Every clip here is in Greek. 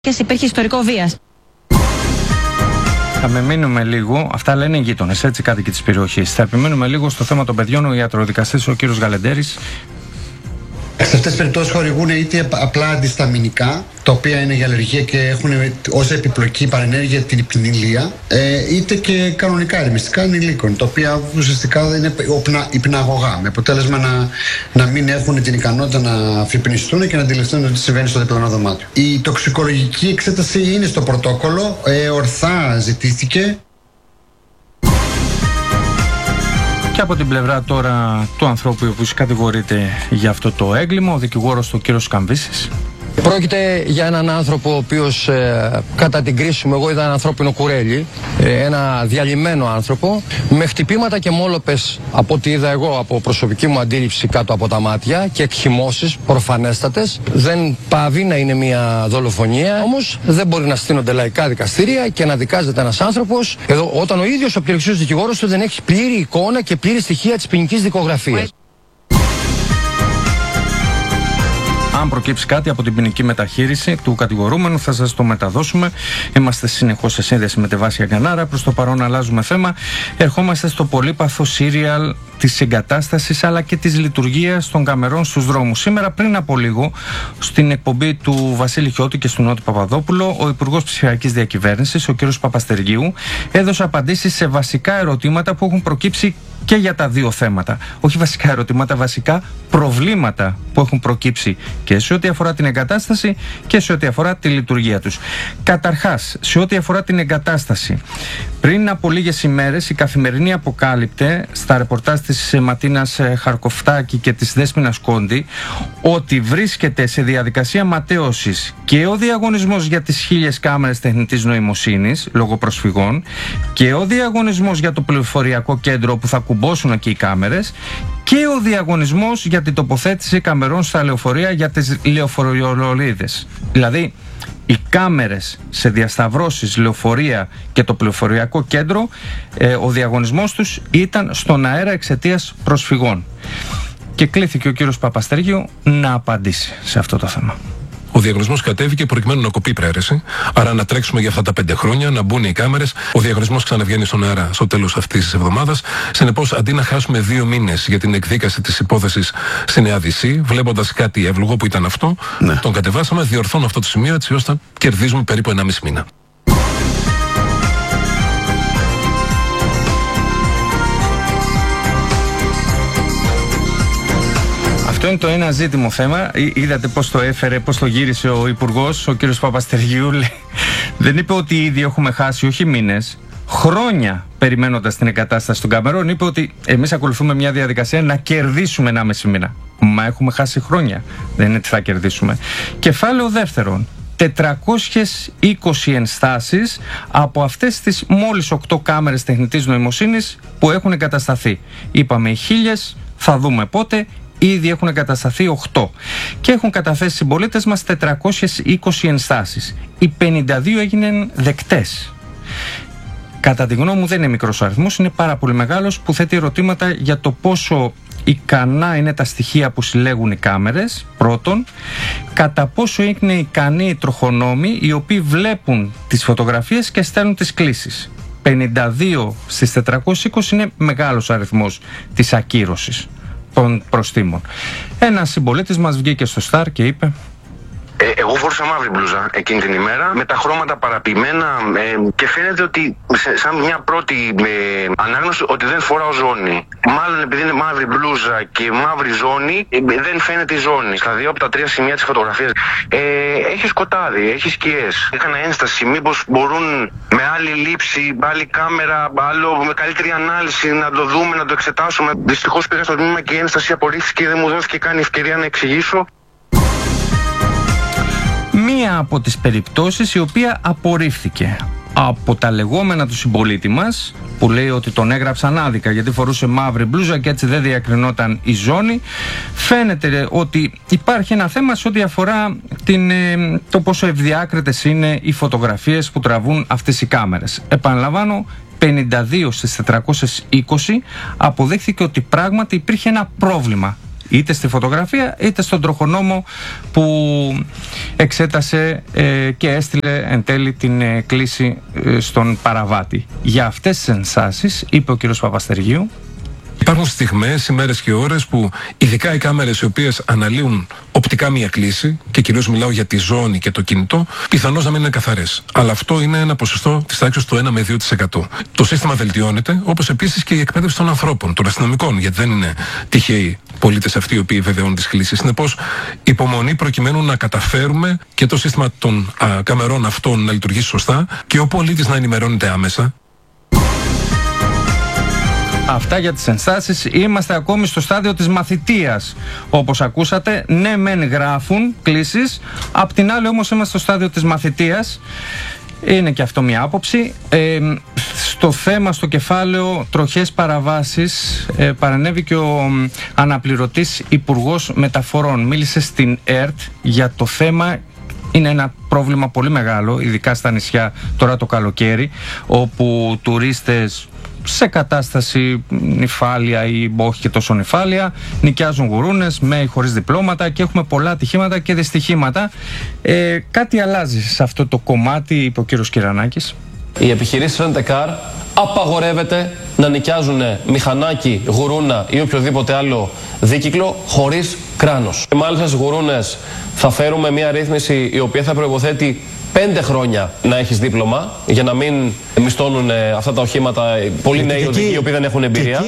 και υπήρχε ιστορικό βίας. Θα επιμείνουμε λίγο, αυτά λένε οι γείτονες, έτσι, κάτοικοι της περιοχής. Θα επιμείνουμε λίγο στο θέμα των παιδιών, ο ιατροδικαστής, ο κύριος Γαλεντέρης. Σε αυτές τις περιπτώσεις χορηγούν είτε απλά αντισταμινικά, τα οποία είναι για αλλεργία και έχουν ως επιπλοκή παρενέργεια την υπνηλία, είτε και κανονικά ερμιστικά ενηλίκων, τα οποία ουσιαστικά είναι υπναγωγά, με αποτέλεσμα να μην έχουν την ικανότητα να αφυπνιστούν και να αντιληφθούν ότι συμβαίνει στο διπλανό δωμάτιο. Η τοξικολογική εξέταση είναι στο πρωτόκολλο, ορθά ζητήθηκε. Και από την πλευρά τώρα του ανθρώπου ο οποίος κατηγορείται για αυτό το έγκλημα, ο δικηγόρος του κύριος Καμβίσης. Πρόκειται για έναν άνθρωπο ο οποίος κατά την κρίση μου, εγώ είδα ένα ανθρώπινο κουρέλι, ένα διαλυμένο άνθρωπο με χτυπήματα και μόλοπες από ό,τι είδα εγώ από προσωπική μου αντίληψη κάτω από τα μάτια και εκχυμώσεις προφανέστατες. Δεν πάβει να είναι μια δολοφονία, όμως δεν μπορεί να στείνονται λαϊκά δικαστήρια και να δικάζεται ένας άνθρωπος εδώ, όταν ο ίδιος ο πληροξίος δικηγόρος του δεν έχει πλήρη εικόνα και πλήρη στοιχεία της ποινικής δικογραφίας. Αν προκύψει κάτι από την ποινική μεταχείριση του κατηγορούμενου, θα σας το μεταδώσουμε. Είμαστε συνεχώς σε σύνδεση με τη Βάσια Γκανάρα. Προς το παρόν αλλάζουμε θέμα. Ερχόμαστε στο πολύπαθο σύριαλ της εγκατάστασης αλλά και της λειτουργίας των καμερών στους δρόμους. Σήμερα, πριν από λίγο, στην εκπομπή του Βασίλη Χιώτη και του Νότι Παπαδόπουλο, ο Υπουργός Ψηφιακής Διακυβέρνησης, ο κ. Παπαστεργίου, έδωσε απαντήσεις σε βασικά ερωτήματα που έχουν προκύψει και για τα δύο θέματα. Όχι βασικά ερωτήματα, βασικά προβλήματα που έχουν προκύψει και σε ό,τι αφορά την εγκατάσταση και σε ό,τι αφορά τη λειτουργία τους. Καταρχάς, σε ό,τι αφορά την εγκατάσταση, πριν από λίγες ημέρες η Καθημερινή αποκάλυπτε στα ρεπορτάζ της Ματίνας Χαρκοφτάκη και της Δέσποινας Κόντι ότι βρίσκεται σε διαδικασία ματέωσης και ο διαγωνισμός για τις 1000 κάμερες τεχνητής νοημοσύνης λόγω προσφυγών και ο διαγωνισμός για το πληροφοριακό κέντρο που θα κουμπώσουν εκεί οι κάμερες και ο διαγωνισμός για την τοποθέτηση καμερών στα λεωφορεία για τις λεωφοριολολίδες. Δηλαδή, οι κάμερες σε διασταυρώσεις, λεωφορεία και το πληροφοριακό κέντρο, ο διαγωνισμός τους ήταν στον αέρα εξαιτίας προσφυγών. Και κλήθηκε ο κύριος Παπαστέργιο να απαντήσει σε αυτό το θέμα. Ο διαγωνισμός κατέβηκε προκειμένου να κοπεί η προαίρεση. Άρα να τρέξουμε για αυτά τα 5 χρόνια, να μπουν οι κάμερες. Ο διαγωνισμός ξαναβγαίνει στον αέρα στο τέλος αυτής της εβδομάδας. Συνεπώς, αντί να χάσουμε 2 μήνες για την εκδίκαση της υπόθεσης στην ΕΑΔC, βλέποντας κάτι εύλογο που ήταν αυτό, τον κατεβάσαμε, διορθώνω αυτό το σημείο έτσι ώστε κερδίζουμε περίπου 1,5 μήνα. Αυτό είναι το ένα ζήτιμο θέμα. Είδατε πώς το έφερε, πώς το γύρισε ο Υπουργός, ο κύριος Παπαστεργίου. Δεν είπε ότι ήδη έχουμε χάσει όχι μήνες, χρόνια περιμένοντας την εγκατάσταση των καμερών. Είπε ότι εμείς ακολουθούμε μια διαδικασία να κερδίσουμε 1,5 μήνα. Μα έχουμε χάσει χρόνια. Δεν είναι ότι θα κερδίσουμε. Κεφάλαιο δεύτερον. 420 ενστάσεις από αυτές τις μόλις 8 κάμερες τεχνητής νοημοσύνης που έχουν εγκατασταθεί. Είπαμε οι 1000, θα δούμε πότε. Ήδη έχουν εγκατασταθεί 8 και έχουν καταθέσει συμπολίτες μας 420 ενστάσεις. Οι 52 έγιναν δεκτές. Κατά τη γνώμη μου δεν είναι μικρός αριθμός, είναι πάρα πολύ μεγάλος, που θέτει ερωτήματα για το πόσο ικανά είναι τα στοιχεία που συλλέγουν οι κάμερες, πρώτον, κατά πόσο είναι ικανοί οι τροχονόμοι οι οποίοι βλέπουν τις φωτογραφίες και στέλνουν τις κλήσεις. 52 στις 420 είναι μεγάλος αριθμός της ακύρωσης των προστίμων. Ένας συμπολίτης μας βγήκε στο Σταρ και είπε: εγώ φόρησα μαύρη μπλούζα εκείνη την ημέρα με τα χρώματα παραποιημένα και φαίνεται ότι σαν μια πρώτη ανάγνωση ότι δεν φοράω ζώνη. Μάλλον επειδή είναι μαύρη μπλούζα και μαύρη ζώνη δεν φαίνεται η ζώνη. Στα 2 από τα 3 σημεία της φωτογραφίας έχει σκοτάδι, έχει σκιές. Έκανα ένσταση μήπως μπορούν με άλλη λήψη, άλλη κάμερα, με καλύτερη ανάλυση να το δούμε, να το εξετάσουμε. Δυστυχώς πήγα στο τμήμα και η ένσταση απορρίφθηκε και δεν μου δόθηκε καν ευκαιρία να εξηγήσω. Μία από τις περιπτώσεις η οποία απορρίφθηκε από τα λεγόμενα του συμπολίτη μας, που λέει ότι τον έγραψαν άδικα γιατί φορούσε μαύρη μπλούζα και έτσι δεν διακρινόταν η ζώνη. Φαίνεται ότι υπάρχει ένα θέμα σε ό,τι αφορά το πόσο ευδιάκριτες είναι οι φωτογραφίες που τραβούν αυτές οι κάμερες. Επαναλαμβάνω, 52 στις 420 αποδείχθηκε ότι πράγματι υπήρχε ένα πρόβλημα. είτε στη φωτογραφία είτε στον τροχονόμο που εξέτασε και έστειλε εν τέλει την κλήση στον παραβάτη. Για αυτές τις ενστάσεις, είπε ο κ. Παπαστεργίου, υπάρχουν στιγμές, ημέρες και ώρες που ειδικά οι κάμερες οι οποίες αναλύουν οπτικά μία κλήση, και κυρίως μιλάω για τη ζώνη και το κινητό, πιθανώς να μην είναι καθαρές. Αλλά αυτό είναι ένα ποσοστό της τάξης του 1 με 2%. Το σύστημα βελτιώνεται, όπως επίσης και η εκπαίδευση των ανθρώπων, των αστυνομικών, γιατί δεν είναι τυχαίοι πολίτες αυτοί οι οποίοι βεβαιώνουν τις κλήσεις. Συνεπώς, υπομονή προκειμένου να καταφέρουμε και το σύστημα των καμερών αυτών να λειτουργήσει σωστά και ο πολίτης να ενημερώνεται άμεσα. Αυτά για τις ενστάσεις. Είμαστε ακόμη στο στάδιο της μαθητείας. Όπως ακούσατε, ναι μεν γράφουν κλήσεις, απ' την άλλη όμως είμαστε στο στάδιο της μαθητείας. Είναι και αυτό μια άποψη. Στο θέμα, στο κεφάλαιο τροχές παραβάσεις, παρανέβη και ο αναπληρωτής Υπουργός Μεταφορών. Μίλησε στην ΕΡΤ για το θέμα. Είναι ένα πρόβλημα πολύ μεγάλο, ειδικά στα νησιά τώρα το καλοκαίρι, όπου τουρίστες σε κατάσταση νηφάλια ή όχι και τόσο νηφάλια νοικιάζουν γουρούνες με ή χωρίς διπλώματα και έχουμε πολλά ατυχήματα και δυστυχήματα. Κάτι αλλάζει σε αυτό το κομμάτι, είπε ο κύριος Κυρανάκης. Οι επιχειρήσεις rent-a-car απαγορεύεται να νοικιάζουν μηχανάκι, γουρούνα ή οποιοδήποτε άλλο δίκυκλο χωρίς κράνος. Και μάλιστα στις γουρούνες θα φέρουμε μια ρύθμιση η οποία θα προϋποθέτει 5 χρόνια να έχεις δίπλωμα, για να μην μισθώνουν αυτά τα οχήματα πολλοί νέοι οδηγοί οι οποίοι δεν έχουν εμπειρία.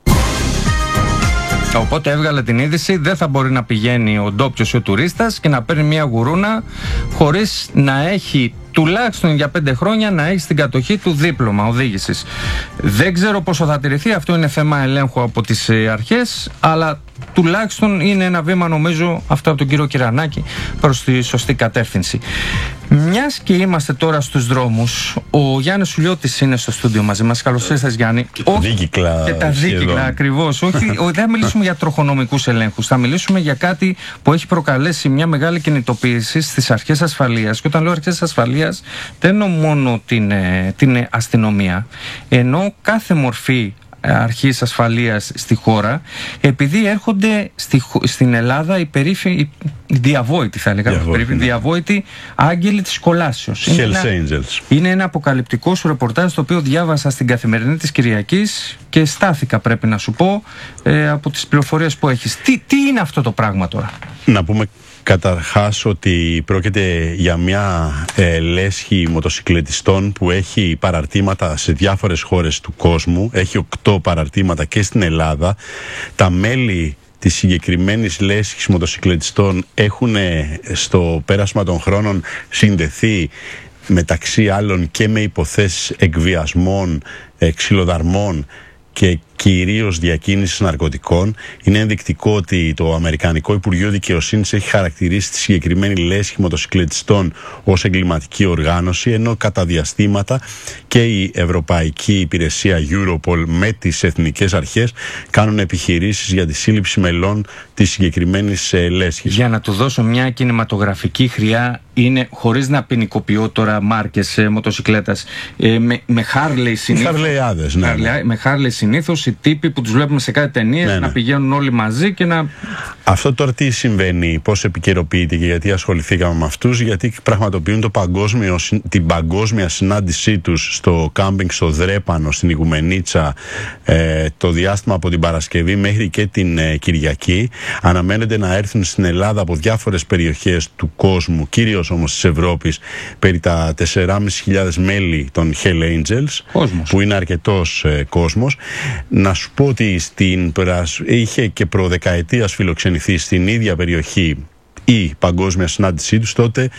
Οπότε έβγαλε την είδηση, δεν θα μπορεί να πηγαίνει ο ντόπιος ή ο τουρίστας και να παίρνει μια γουρούνα χωρίς να έχει τουλάχιστον για 5 χρόνια να έχει στην κατοχή του δίπλωμα οδήγησης. Δεν ξέρω πόσο θα τηρηθεί, αυτό είναι θέμα ελέγχου από τις αρχές, αλλά τουλάχιστον είναι ένα βήμα, νομίζω, αυτό από τον κύριο Κυρανάκη, προς τη σωστή κατεύθυνση. Μιας και είμαστε τώρα στους δρόμους, ο Γιάννης Σουλιώτης είναι στο στούντιο μαζί μας. Καλώς ήρθες, Γιάννη. Και τα δίκυκλα. Και τα δίκυκλα, ακριβώς. Όχι, δεν θα μιλήσουμε για τροχονομικούς ελέγχους. Θα μιλήσουμε για κάτι που έχει προκαλέσει μια μεγάλη κινητοποίηση στις αρχές ασφαλείας. Και όταν λέω αρχές ασφαλείας, δεν εννοώ μόνο την αστυνομία, ενώ κάθε μορφή αρχής ασφαλείας στη χώρα, επειδή έρχονται στην Ελλάδα οι διαβόητοι, θα έλεγα, διαβόητοι άγγελοι της κολάσεως. Hells Angels. Είναι ένα αποκαλυπτικό σου ρεπορτάζ, το οποίο διάβασα στην Καθημερινή της Κυριακής και στάθηκα, πρέπει να σου πω, από τις πληροφορίες που έχεις. Τι είναι αυτό το πράγμα τώρα? Να πούμε καταρχάς ότι πρόκειται για μια λέσχη μοτοσυκλετιστών που έχει παραρτήματα σε διάφορες χώρες του κόσμου. Έχει 8 παραρτήματα και στην Ελλάδα. Τα μέλη της συγκεκριμένης λέσχης μοτοσυκλετιστών έχουν στο πέρασμα των χρόνων συνδεθεί μεταξύ άλλων και με υποθέσεις εκβιασμών, ξυλοδαρμών και κυρίως διακίνησης ναρκωτικών. Είναι ενδεικτικό ότι το Αμερικανικό Υπουργείο Δικαιοσύνης έχει χαρακτηρίσει τη συγκεκριμένη λέσχη μοτοσυκλετιστών ως εγκληματική οργάνωση, ενώ κατά διαστήματα και η Ευρωπαϊκή Υπηρεσία Europol με τις εθνικές αρχές κάνουν επιχειρήσεις για τη σύλληψη μελών της συγκεκριμένης λέσχης. Για να του δώσω μια κινηματογραφική χρειά, είναι, χωρίς να ποινικοποιώ τώρα μάρκες μοτοσυκλέτας, με Harley συνήθως. Με Harley συνήθως οι τύποι που τους βλέπουμε σε κάτι ταινίες να πηγαίνουν όλοι μαζί και να... Αυτό τώρα τι συμβαίνει, πώς επικαιροποιείται και γιατί ασχοληθήκαμε με αυτούς? Γιατί πραγματοποιούν την παγκόσμια συνάντησή τους στο κάμπινγκ στο Δρέπανο, στην Ιγουμενίτσα, το διάστημα από την Παρασκευή μέχρι και την Κυριακή. Αναμένεται να έρθουν στην Ελλάδα από διάφορες περιοχές του κόσμου, κυρίως όμως της Ευρώπης, περί τα 4.500 μέλη των Hell Angels, που είναι αρκετός κόσμος. Να σου πω ότι είχε και προδεκαετίας φιλοξενηθεί στην ίδια περιοχή η παγκόσμια συνάντησή τους. Τότε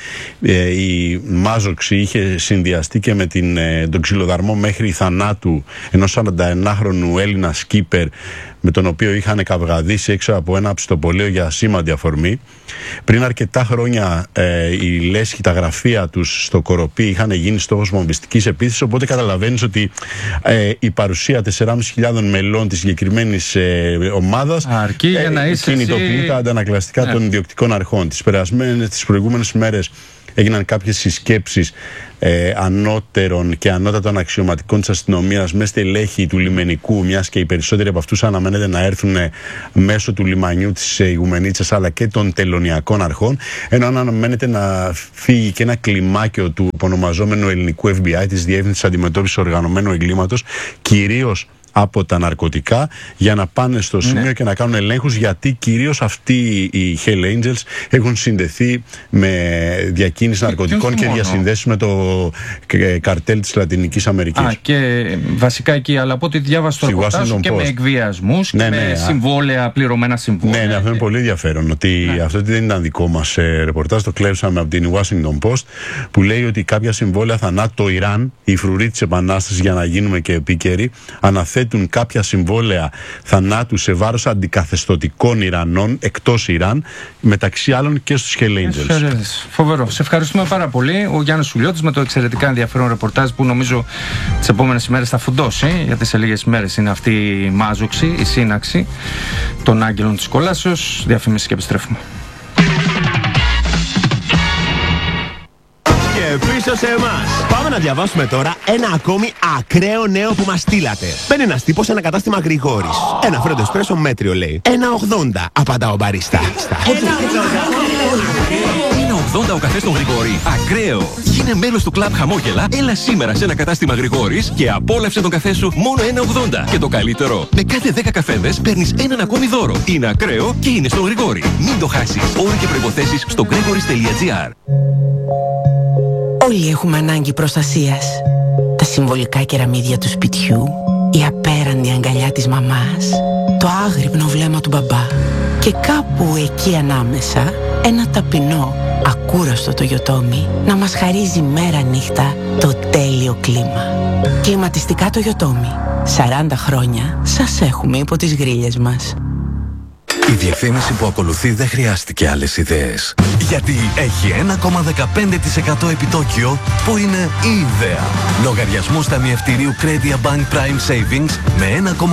η μάζοξη είχε συνδυαστεί και με τον ξυλοδαρμό μέχρι θανάτου ενός 41χρονου Έλληνα σκίπερ, με τον οποίο είχαν καυγαδίσει έξω από ένα ψητοπολείο για σήμαντη αφορμή. Πριν αρκετά χρόνια η λέσχη, τα γραφεία τους στο Κοροπή είχαν γίνει στόχος βομβιστικής επίθεσης, οπότε καταλαβαίνεις ότι η παρουσία 4.500 μελών της συγκεκριμένης ομάδας κινητοποιεί τα αντανακλαστικά των ιδιοκτικών αρχών. Τις προηγούμενες μέρες έγιναν κάποιες συσκέψεις ανώτερων και ανώτατων αξιωματικών της αστυνομίας με στελέχη του λιμενικού, μιας και οι περισσότεροι από αυτούς αναμένεται να έρθουν μέσω του λιμανιού της Ιγουμενίτσας αλλά και των τελωνιακών αρχών, ενώ αναμένεται να φύγει και ένα κλιμάκιο του επωνομαζόμενου ελληνικού FBI, της Διεύθυνσης Αντιμετώπισης Οργανωμένου Εγκλήματος, κυρίως από τα ναρκωτικά, για να πάνε στο σημείο και να κάνουν ελέγχους, γιατί κυρίως αυτοί οι Hell Angels έχουν συνδεθεί με διακίνηση ναρκωτικών και διασυνδέσεις με το καρτέλ της Λατινικής Αμερικής. Και βασικά εκεί, αλλά από ό,τι διάβασα στο ρεπορτάζ και με εκβιασμούς και με συμβόλαια, πληρωμένα συμβόλαια. Ναι, αυτό είναι πολύ ενδιαφέρον. Ότι αυτό δεν ήταν δικό μας ρεπορτάζ, το κλέψαμε από την Washington Post, που λέει ότι κάποια συμβόλαια θανάτου, το Ιράν, η φρουρή της Επανάστασης, για να γίνουμε και επίκαιροι, αναθέτουν κάποια συμβόλαια θανάτου σε βάρος αντικαθεστωτικών Ιρανών εκτός Ιράν, μεταξύ άλλων και στους Hell Angels. Φοβερό. Σε ευχαριστούμε πάρα πολύ. Ο Γιάννης Σουλιώτης με το εξαιρετικά ενδιαφέρον ρεπορτάζ που νομίζω τις επόμενες ημέρες θα φουντώσει, γιατί σε λίγες ημέρες είναι αυτή η μάζοξη, η σύναξη των Άγγελων της Κολάσεως. Διαφήμιση και επιστρέφουμε. Πίσω σε εμάς. Πάμε να διαβάσουμε τώρα ένα ακόμη ακραίο νέο που μας στείλατε. Μπαίνει ένας τύπος σε ένα κατάστημα Γρηγόρης. Ένα φρέντο εσπρέσο μέτριο, λέει. 1,80, απαντά ο μπαρίστα. 1,80 ο καφές στον Γρηγόρη. Ακραίο. Γίνε μέλος του κλαμπ Χαμόγελα. Έλα σήμερα σε ένα κατάστημα Γρηγόρης και απόλαυσε τον καφέ σου μόνο 1,80. Και το καλύτερο, με κάθε 10 καφέδες παίρνεις έναν ακόμη δώρο. Είναι ακραίο και είναι στον Γρηγόρη. Μην το χάσεις. Όροι και προϋποθέσεις στο gregoris.gr. Όλοι έχουμε ανάγκη προστασίας. Τα συμβολικά κεραμίδια του σπιτιού, η απέραντη αγκαλιά της μαμάς, το άγρυπνο βλέμμα του μπαμπά και κάπου εκεί ανάμεσα ένα ταπεινό, ακούραστο το Yotomi να μας χαρίζει μέρα νύχτα το τέλειο κλίμα. Κλιματιστικά το Yotomi. 40 χρόνια σας έχουμε υπό τις γρίλες μας. Η διαφήμιση που ακολουθεί δεν χρειάστηκε άλλες ιδέες. Γιατί έχει 1,15% επιτόκιο που είναι η ιδέα. Λογαριασμός ταμιευτηρίου Credia Bank Prime Savings με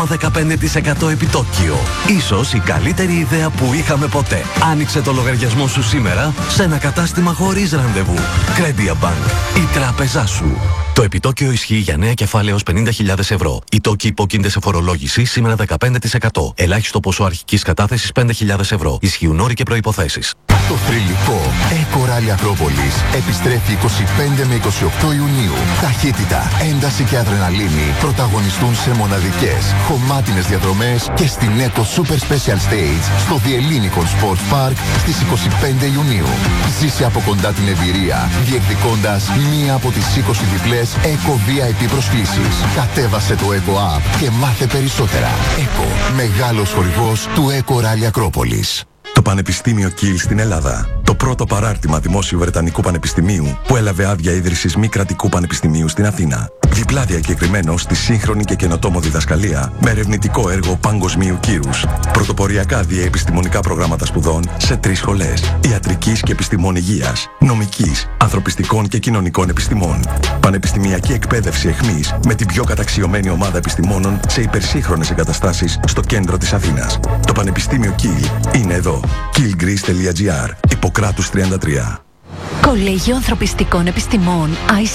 1,15% επιτόκιο. Ίσως η καλύτερη ιδέα που είχαμε ποτέ. Άνοιξε το λογαριασμό σου σήμερα σε ένα κατάστημα χωρίς ραντεβού. Credia Bank, η τράπεζά σου. Το επιτόκιο ισχύει για νέα κεφάλαια έως 50.000 ευρώ. Οι τόκοι υπόκεινται σε φορολόγηση σήμερα 15%. Ελάχιστο ποσό αρχικής κατάθεσης 5.000 ευρώ. Ισχύουν όροι και προϋποθέσεις. Το θρυλικό Eco-Rally Ακρόπολης επιστρέφει 25 με 28 Ιουνίου. Ταχύτητα, ένταση και αδρεναλίνη πρωταγωνιστούν σε μοναδικές, χωμάτινες διαδρομές και στην Eco Super Special Stage στο The Ellinikon Sports Park στις 25 Ιουνίου. Ζήσε από κοντά την εμπειρία, διεκδικώντας μία από τις 20 διπλές Eco VIP προσκλήσεις. Κατέβασε το Eco App και μάθε περισσότερα. Eco, μεγάλος χορηγός του Eco-Rally Ακρόπολης. Το Πανεπιστήμιο Kiel στην Ελλάδα. Το πρώτο παράρτημα Δημόσιου Βρετανικού Πανεπιστημίου που έλαβε άδεια ίδρυσης μη κρατικού πανεπιστημίου στην Αθήνα. Διπλά διακεκριμένο στη σύγχρονη και καινοτόμο διδασκαλία με ερευνητικό έργο παγκοσμίου κύρους. Πρωτοποριακά διαεπιστημονικά προγράμματα σπουδών σε 3 σχολές. Ιατρικής και επιστημών υγείας, νομικής, ανθρωπιστικών και κοινωνικών επιστημών. Πανεπιστημιακή εκπαίδευση εχμής με την πιο καταξιωμένη ομάδα επιστημόνων σε υπερσύγχρονες εγκαταστάσεις στο κέντρο της Αθήνας. Το Πανεπιστήμιο Kiel είναι εδώ. kielgreece.gr. Ιπποκράτους 33. Κολέγιο Ανθρωπιστικών Επιστημών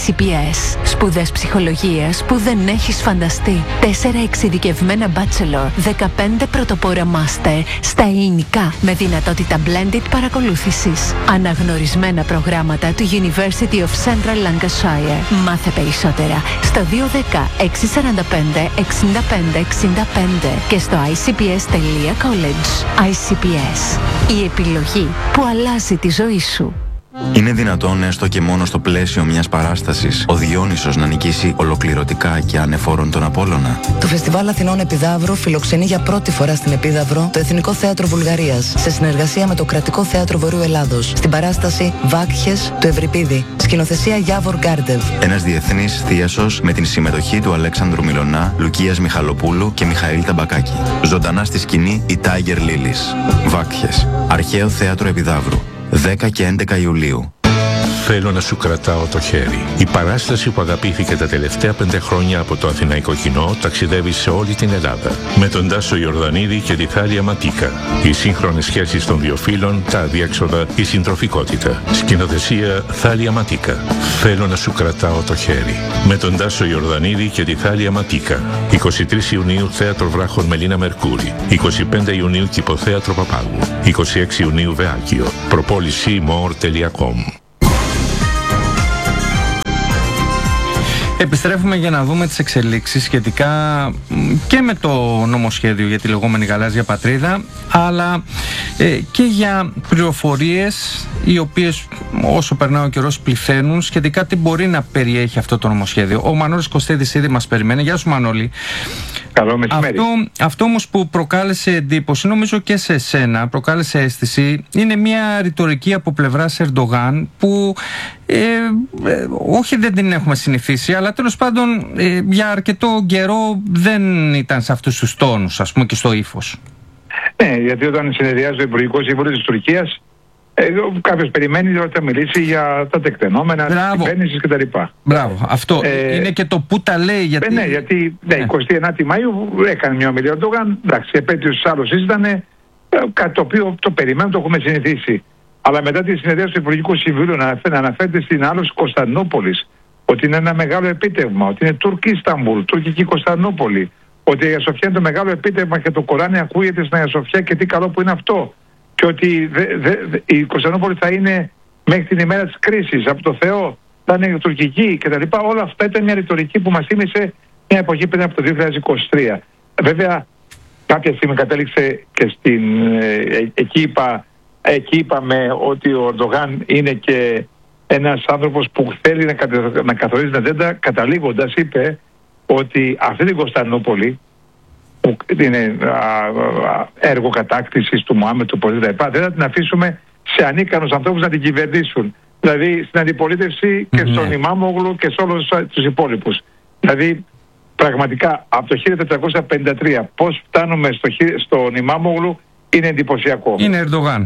ICPS. Σπουδές ψυχολογίας που δεν έχεις φανταστεί. 4 εξειδικευμένα bachelor, 15 πρωτοπόρα master στα ελληνικά με δυνατότητα blended παρακολούθησης. Αναγνωρισμένα προγράμματα του University of Central Lancashire. Μάθε περισσότερα στο 210 645 65 65 και στο icps.college. ICPS. Η επιλογή που αλλάζει τη ζωή σου. Είναι δυνατόν έστω και μόνο στο πλαίσιο μιας παράστασης ο Διόνυσος να νικήσει ολοκληρωτικά και ανεφόρον τον Απόλλωνα? Το Φεστιβάλ Αθηνών Επιδαύρου φιλοξενεί για πρώτη φορά στην Επίδαυρο το Εθνικό Θέατρο Βουλγαρίας σε συνεργασία με το Κρατικό Θέατρο Βορείου Ελλάδος στην παράσταση Βάκχες του Ευρυπίδη. Σκηνοθεσία Γιάβορ Γκάρντεβ. Ένας διεθνής θίασος με την συμμετοχή του Αλέξανδρου Μιλωνά, Λουκίας Μιχαλοπούλου και Μιχαήλ Ταμπακάκη. Ζωντανά στη σκηνή η Tiger Lilies. Βάκχες. Αρχαίο Θέατρο Επιδαύρου. 10 και 11 Ιουλίου. Θέλω να σου κρατάω το χέρι. Η παράσταση που αγαπήθηκε τα τελευταία 5 χρόνια από το αθηναϊκό κοινό ταξιδεύει σε όλη την Ελλάδα. Με τον Τάσο Ιορδανίδη και τη Θάλια Ματίκα. Οι σύγχρονες σχέσεις των δύο φύλων, τα αδιέξοδα, η συντροφικότητα. Σκηνοθεσία Θάλια Ματίκα. Θέλω να σου κρατάω το χέρι. Με τον Τάσο Ιορδανίδη και τη Θάλια Ματίκα. 23 Ιουνίου Θέατρο Βράχων Μελίνα Μερκούρη. 25 Ιουνίου Κηποθέατρο Παπάγου. 26 Ιουνίου Βεάκιο. Προπόληση more.com. Επιστρέφουμε για να δούμε τις εξελίξεις σχετικά και με το νομοσχέδιο για τη λεγόμενη γαλάζια πατρίδα, αλλά και για πληροφορίες οι οποίες όσο περνάει ο καιρός πληθαίνουν σχετικά τι μπορεί να περιέχει αυτό το νομοσχέδιο. Ο Μανώλης Κωστίδης ήδη μας περιμένει. Γεια σου, Μανώλη. Καλό μεσημέρι. Αυτό όμως που προκάλεσε εντύπωση, νομίζω και σε εσένα, προκάλεσε αίσθηση, είναι μια ρητορική από πλευράς Ερντογάν που όχι δεν την έχουμε συνηθίσει, αλλά τέλος πάντων για αρκετό καιρό δεν ήταν σε αυτούς τους τόνους, ας πούμε, και στο ύφος. Ναι, γιατί όταν συνεδριάζει το Υπουργικό Συμβούλιο της Τουρκίας, κάποιος περιμένει ότι θα μιλήσει για τα τεκτενόμενα της κυβέρνησης κτλ. Μπράβο, αυτό είναι και το που τα λέει. Γιατί... Ναι, γιατί 29η Μαΐου έκανε μια ομιλία ο Ερντογάν, εντάξει, επέτειος άλλος ήταν κάτι το οποίο το περιμένουμε, το έχουμε συνηθίσει. Αλλά μετά τη συνεδρίαση του Υπουργικού Συμβουλίου να αναφέρεται στην άλωση Κωνσταντινούπολης, ότι είναι ένα μεγάλο επίτευγμα, ότι είναι Τουρκή Ισταμπούλ, τουρκική Κωνσταντινούπολη, ότι η Αγία Σοφιά είναι το μεγάλο επίτευγμα και το Κοράνι ακούγεται στην Αγία Σοφιά και τι καλό που είναι αυτό. Και ότι η Κωνσταντινούπολη θα είναι μέχρι την ημέρα της κρίσης από το Θεό, θα είναι τουρκική κτλ. Όλα αυτά ήταν μια ρητορική που μας θύμισε μια εποχή πριν από το 2023. Βέβαια, κάποια στιγμή κατέληξε και εκεί είπαμε ότι ο Ερντογάν είναι και ένας άνθρωπος που θέλει να καθορίζει την ατζέντα, καταλήγοντας είπε ότι αυτή την Κωνσταντινούπολη που είναι έργο κατάκτησης του Μωάμετ του Πολίτη, δεν θα την αφήσουμε σε ανίκανους ανθρώπους να την κυβερνήσουν. Δηλαδή στην αντιπολίτευση και στον Ιμάμογλου και σε όλους τους υπόλοιπους. Δηλαδή πραγματικά από το 1453 πώς φτάνουμε στον Ιμάμογλου είναι εντυπωσιακό. Είναι Ερντογάν.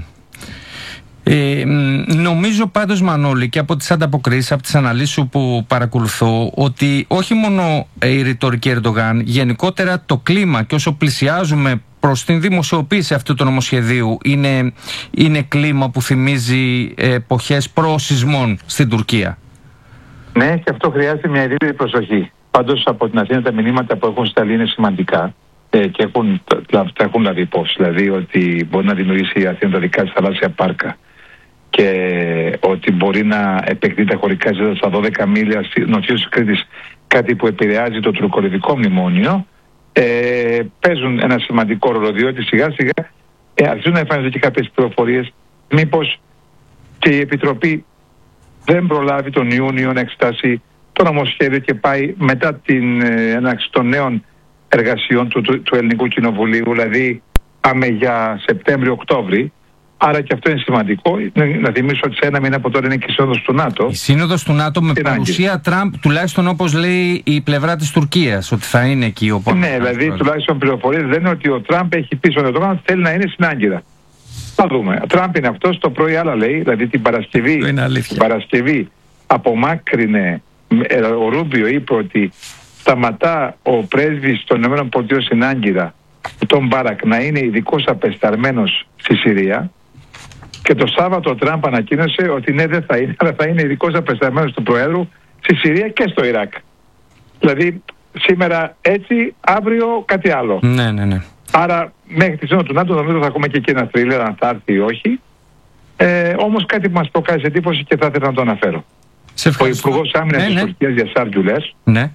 Νομίζω πάντως, Μανώλη, και από τις ανταποκρίσεις, από τις αναλύσεις σου που παρακολουθώ, ότι όχι μόνο η ρητορική Ερντογάν, γενικότερα το κλίμα και όσο πλησιάζουμε προς την δημοσιοποίηση αυτού του νομοσχεδίου είναι κλίμα που θυμίζει εποχές προ-σεισμών στην Τουρκία. Ναι, και αυτό χρειάζεται μια ιδιαίτερη προσοχή. Πάντως από την Αθήνα τα μηνύματα που έχουν σταλεί είναι σημαντικά και τα έχουν λάβει υπόψη. Δηλαδή ότι μπορεί να δημιουργήσει η Αθήνα τα δικά της θαλάσσια πάρκα και ότι μπορεί να επεκτείνει τα χωρικά ζώα στα 12 μίλια νοτιούς της Κρήτης, κάτι που επηρεάζει το τουρκολιβικό μνημόνιο, παίζουν ένα σημαντικό ρόλο, διότι σιγά σιγά αρχίζουν να εμφανίζονται και κάποιες πληροφορίες μήπως και η Επιτροπή δεν προλάβει τον Ιούνιο να εξετάσει το νομοσχέδιο και πάει μετά την έναρξη των νέων εργασιών του Ελληνικού Κοινοβουλίου, δηλαδή πάμε για Σεπτέμβριο-Οκτώβρη. Άρα και αυτό είναι σημαντικό. Να θυμίσω ότι σε ένα μήνα από τώρα είναι και η Σύνοδος του ΝΑΤΟ. Η Σύνοδος του ΝΑΤΟ με παρουσία Τραμπ, τουλάχιστον όπως λέει η πλευρά της Τουρκίας, ότι θα είναι εκεί ο Ναι, δηλαδή τουλάχιστον πληροφορίες δεν είναι ότι ο Τραμπ έχει πει στον Ερντογάν θέλει να είναι στην Άγκυρα. Θα δούμε. Ο Τραμπ είναι αυτός, το πρωί άλλα λέει, δηλαδή την Παρασκευή απομάκρυνε, ο Ρούμπιο είπε ότι σταματά ο πρέσβης των ΗΠΑ στην Άγκυρα, τον Μπάρακ, να είναι ειδικός απεσταλμένος στη Συρία, και το Σάββατο ο Τραμπ ανακοίνωσε ότι ναι, δεν θα είναι, αλλά θα είναι ειδικός απεσταλμένος του Προέδρου στη Συρία και στο Ιράκ. Δηλαδή σήμερα έτσι, αύριο κάτι άλλο. Ναι. Άρα μέχρι τη Σύνοδο του ΝΑΤΟ νομίζω θα έχουμε και εκεί ένα θρίλερ, αν θα έρθει ή όχι. Όμως κάτι που μας προκάλεσε εντύπωση και θα ήθελα να το αναφέρω. Ο Υπουργός Άμυνας της Τουρκίας, Γιασάρ Γκουλές,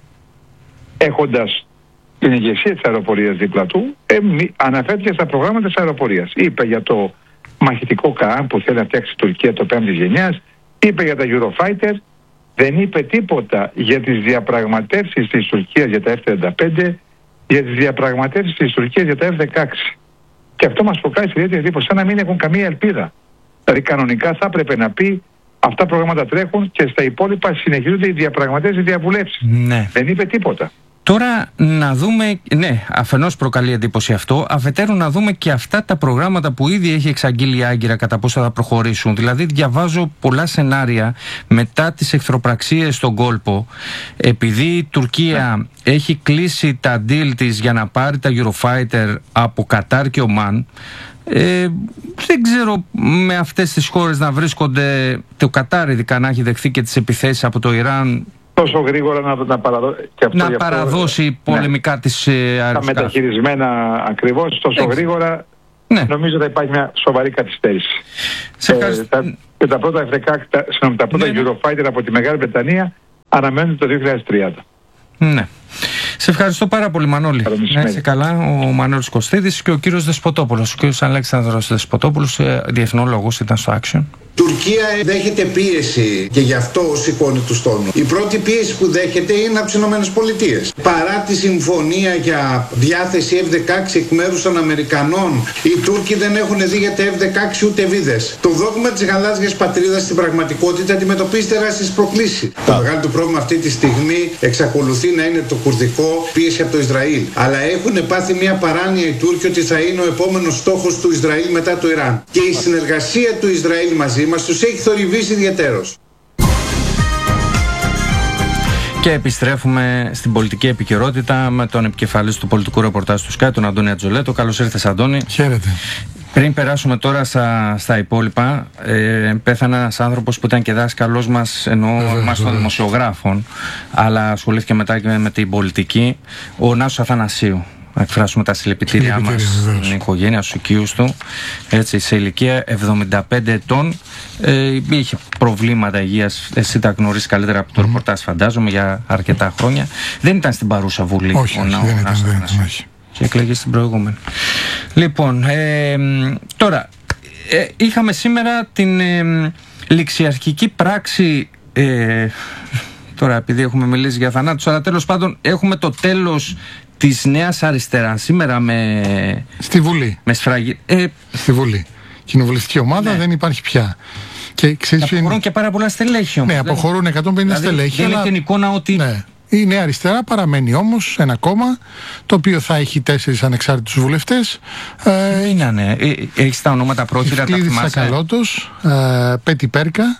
έχοντας την ηγεσία της αεροπορίας δίπλα του, αναφέρθηκε στα προγράμματα της αεροπορίας. Είπε για το μαχητικό ΚΑΑΝ που θέλει να φτιάξει η Τουρκία το 5ης γενιάς, είπε για τα Eurofighter, δεν είπε τίποτα για τις διαπραγματεύσεις της Τουρκίας για τα F-35, για τις διαπραγματεύσεις της Τουρκίας για τα F-16. Και αυτό μας προκάλεσε ιδιαίτερη εντύπωση, σαν να μην έχουν καμία ελπίδα. Δηλαδή κανονικά θα έπρεπε να πει αυτά τα προγράμματα τρέχουν και στα υπόλοιπα συνεχίζονται οι διαπραγματεύσεις, οι διαβουλεύσεις. Ναι. Δεν είπε τίποτα. Τώρα να δούμε, ναι, αφενός προκαλεί εντύπωση αυτό, αφετέρου να δούμε και αυτά τα προγράμματα που ήδη έχει εξαγγείλει η Άγκυρα κατά πόσο θα προχωρήσουν. Δηλαδή διαβάζω πολλά σενάρια μετά τις εχθροπραξίες στον κόλπο, επειδή η Τουρκία έχει κλείσει τα deal της για να πάρει τα Eurofighter από Κατάρ και Ομάν. Δεν ξέρω με αυτές τις χώρες να βρίσκονται, το Κατάρ ειδικά να έχει δεχθεί και τις επιθέσεις από το Ιράν, τόσο γρήγορα να παραδώσει πολεμικά τις αεροσκάφη. Τα μεταχειρισμένα ακριβώς, τόσο γρήγορα, νομίζω ότι υπάρχει μια σοβαρή καθυστέρηση. Τα πρώτα Eurofighter από τη Μεγάλη Βρετανία αναμένουν το 2030. Ναι. Σε ευχαριστώ πάρα πολύ, Μανώλη. Να είσαι καλά. Ο Μανώλης Κωστίδης και ο κύριος Δεσποτόπουλος. Ο κύριος Αλέξανδρος Δεσποτόπουλος, διεθνόλογος, ήταν στο Action. Η Τουρκία δέχεται πίεση και γι' αυτό σηκώνει τους τόνους. Η πρώτη πίεση που δέχεται είναι από τις ΗΠΑ. Παρά τη συμφωνία για διάθεση F-16 εκ μέρους των Αμερικανών, οι Τούρκοι δεν έχουν δει για τα F-16 ούτε βίδες. Το δόγμα της γαλάζιας πατρίδας στην πραγματικότητα αντιμετωπίζει τεράστιες προκλήσεις. Το μεγάλο του πρόβλημα αυτή τη στιγμή εξακολουθεί να είναι το κουρδικό, πίεση από το Ισραήλ. Αλλά έχουν πάθει μια παράνοια οι Τούρκοι ότι θα είναι ο επόμενος στόχος του Ισραήλ μετά το Ιράν. Και η συνεργασία του Ισραήλ μαζί μας τους έχει θορυβήσει ιδιαίτερος. Και επιστρέφουμε στην πολιτική επικαιρότητα με τον επικεφαλής του πολιτικού ρεπορτάζ του ΣΚΑΙ, τον Αντώνη Ατζολέτο. Καλώς ήρθες, Αντώνη. Χαίρετε. Πριν περάσουμε τώρα στα υπόλοιπα, πέθανε ένας άνθρωπος που ήταν και δάσκαλός μας, εννοώ μας των δημοσιογράφων, αλλά ασχολήθηκε μετά και με την πολιτική, ο Νάσος Αθανασίου. Να εκφράσουμε τα συλληπιτήριά μας στην οικογένεια, στους οικείους του, έτσι, σε ηλικία 75 ετών. Είχε προβλήματα υγείας, εσύ τα γνωρίζεις καλύτερα από το ρεπορτάζ, φαντάζομαι, για αρκετά χρόνια. Δεν ήταν στην παρούσα Βουλή. Όχι, δεν ήταν. Και εκλεγεί στην προηγούμενη. Λοιπόν, τώρα, είχαμε σήμερα την ληξιαρχική πράξη, τώρα επειδή έχουμε μιλήσει για θανάτους, αλλά τέλος πάντων έχουμε το τέλος της Νέας Αριστεράς σήμερα στη Βουλή. Με σφραγή. Στη Βουλή. Κοινοβουλευτική ομάδα δεν υπάρχει πια. Και αποχωρούν και πάρα πολλά στελέχη όμως. Ναι, αποχωρούν 150 στελέχη. Δεν λέει την εικόνα ότι... Ναι. Η Νέα Αριστερά παραμένει όμως ένα κόμμα το οποίο θα έχει 4 ανεξάρτητους βουλευτές. Είναι, έχεις τα ονόματα πρόχειρα, τα θυμάσαι? Σακαλώτος, Πέτη Πέρκα.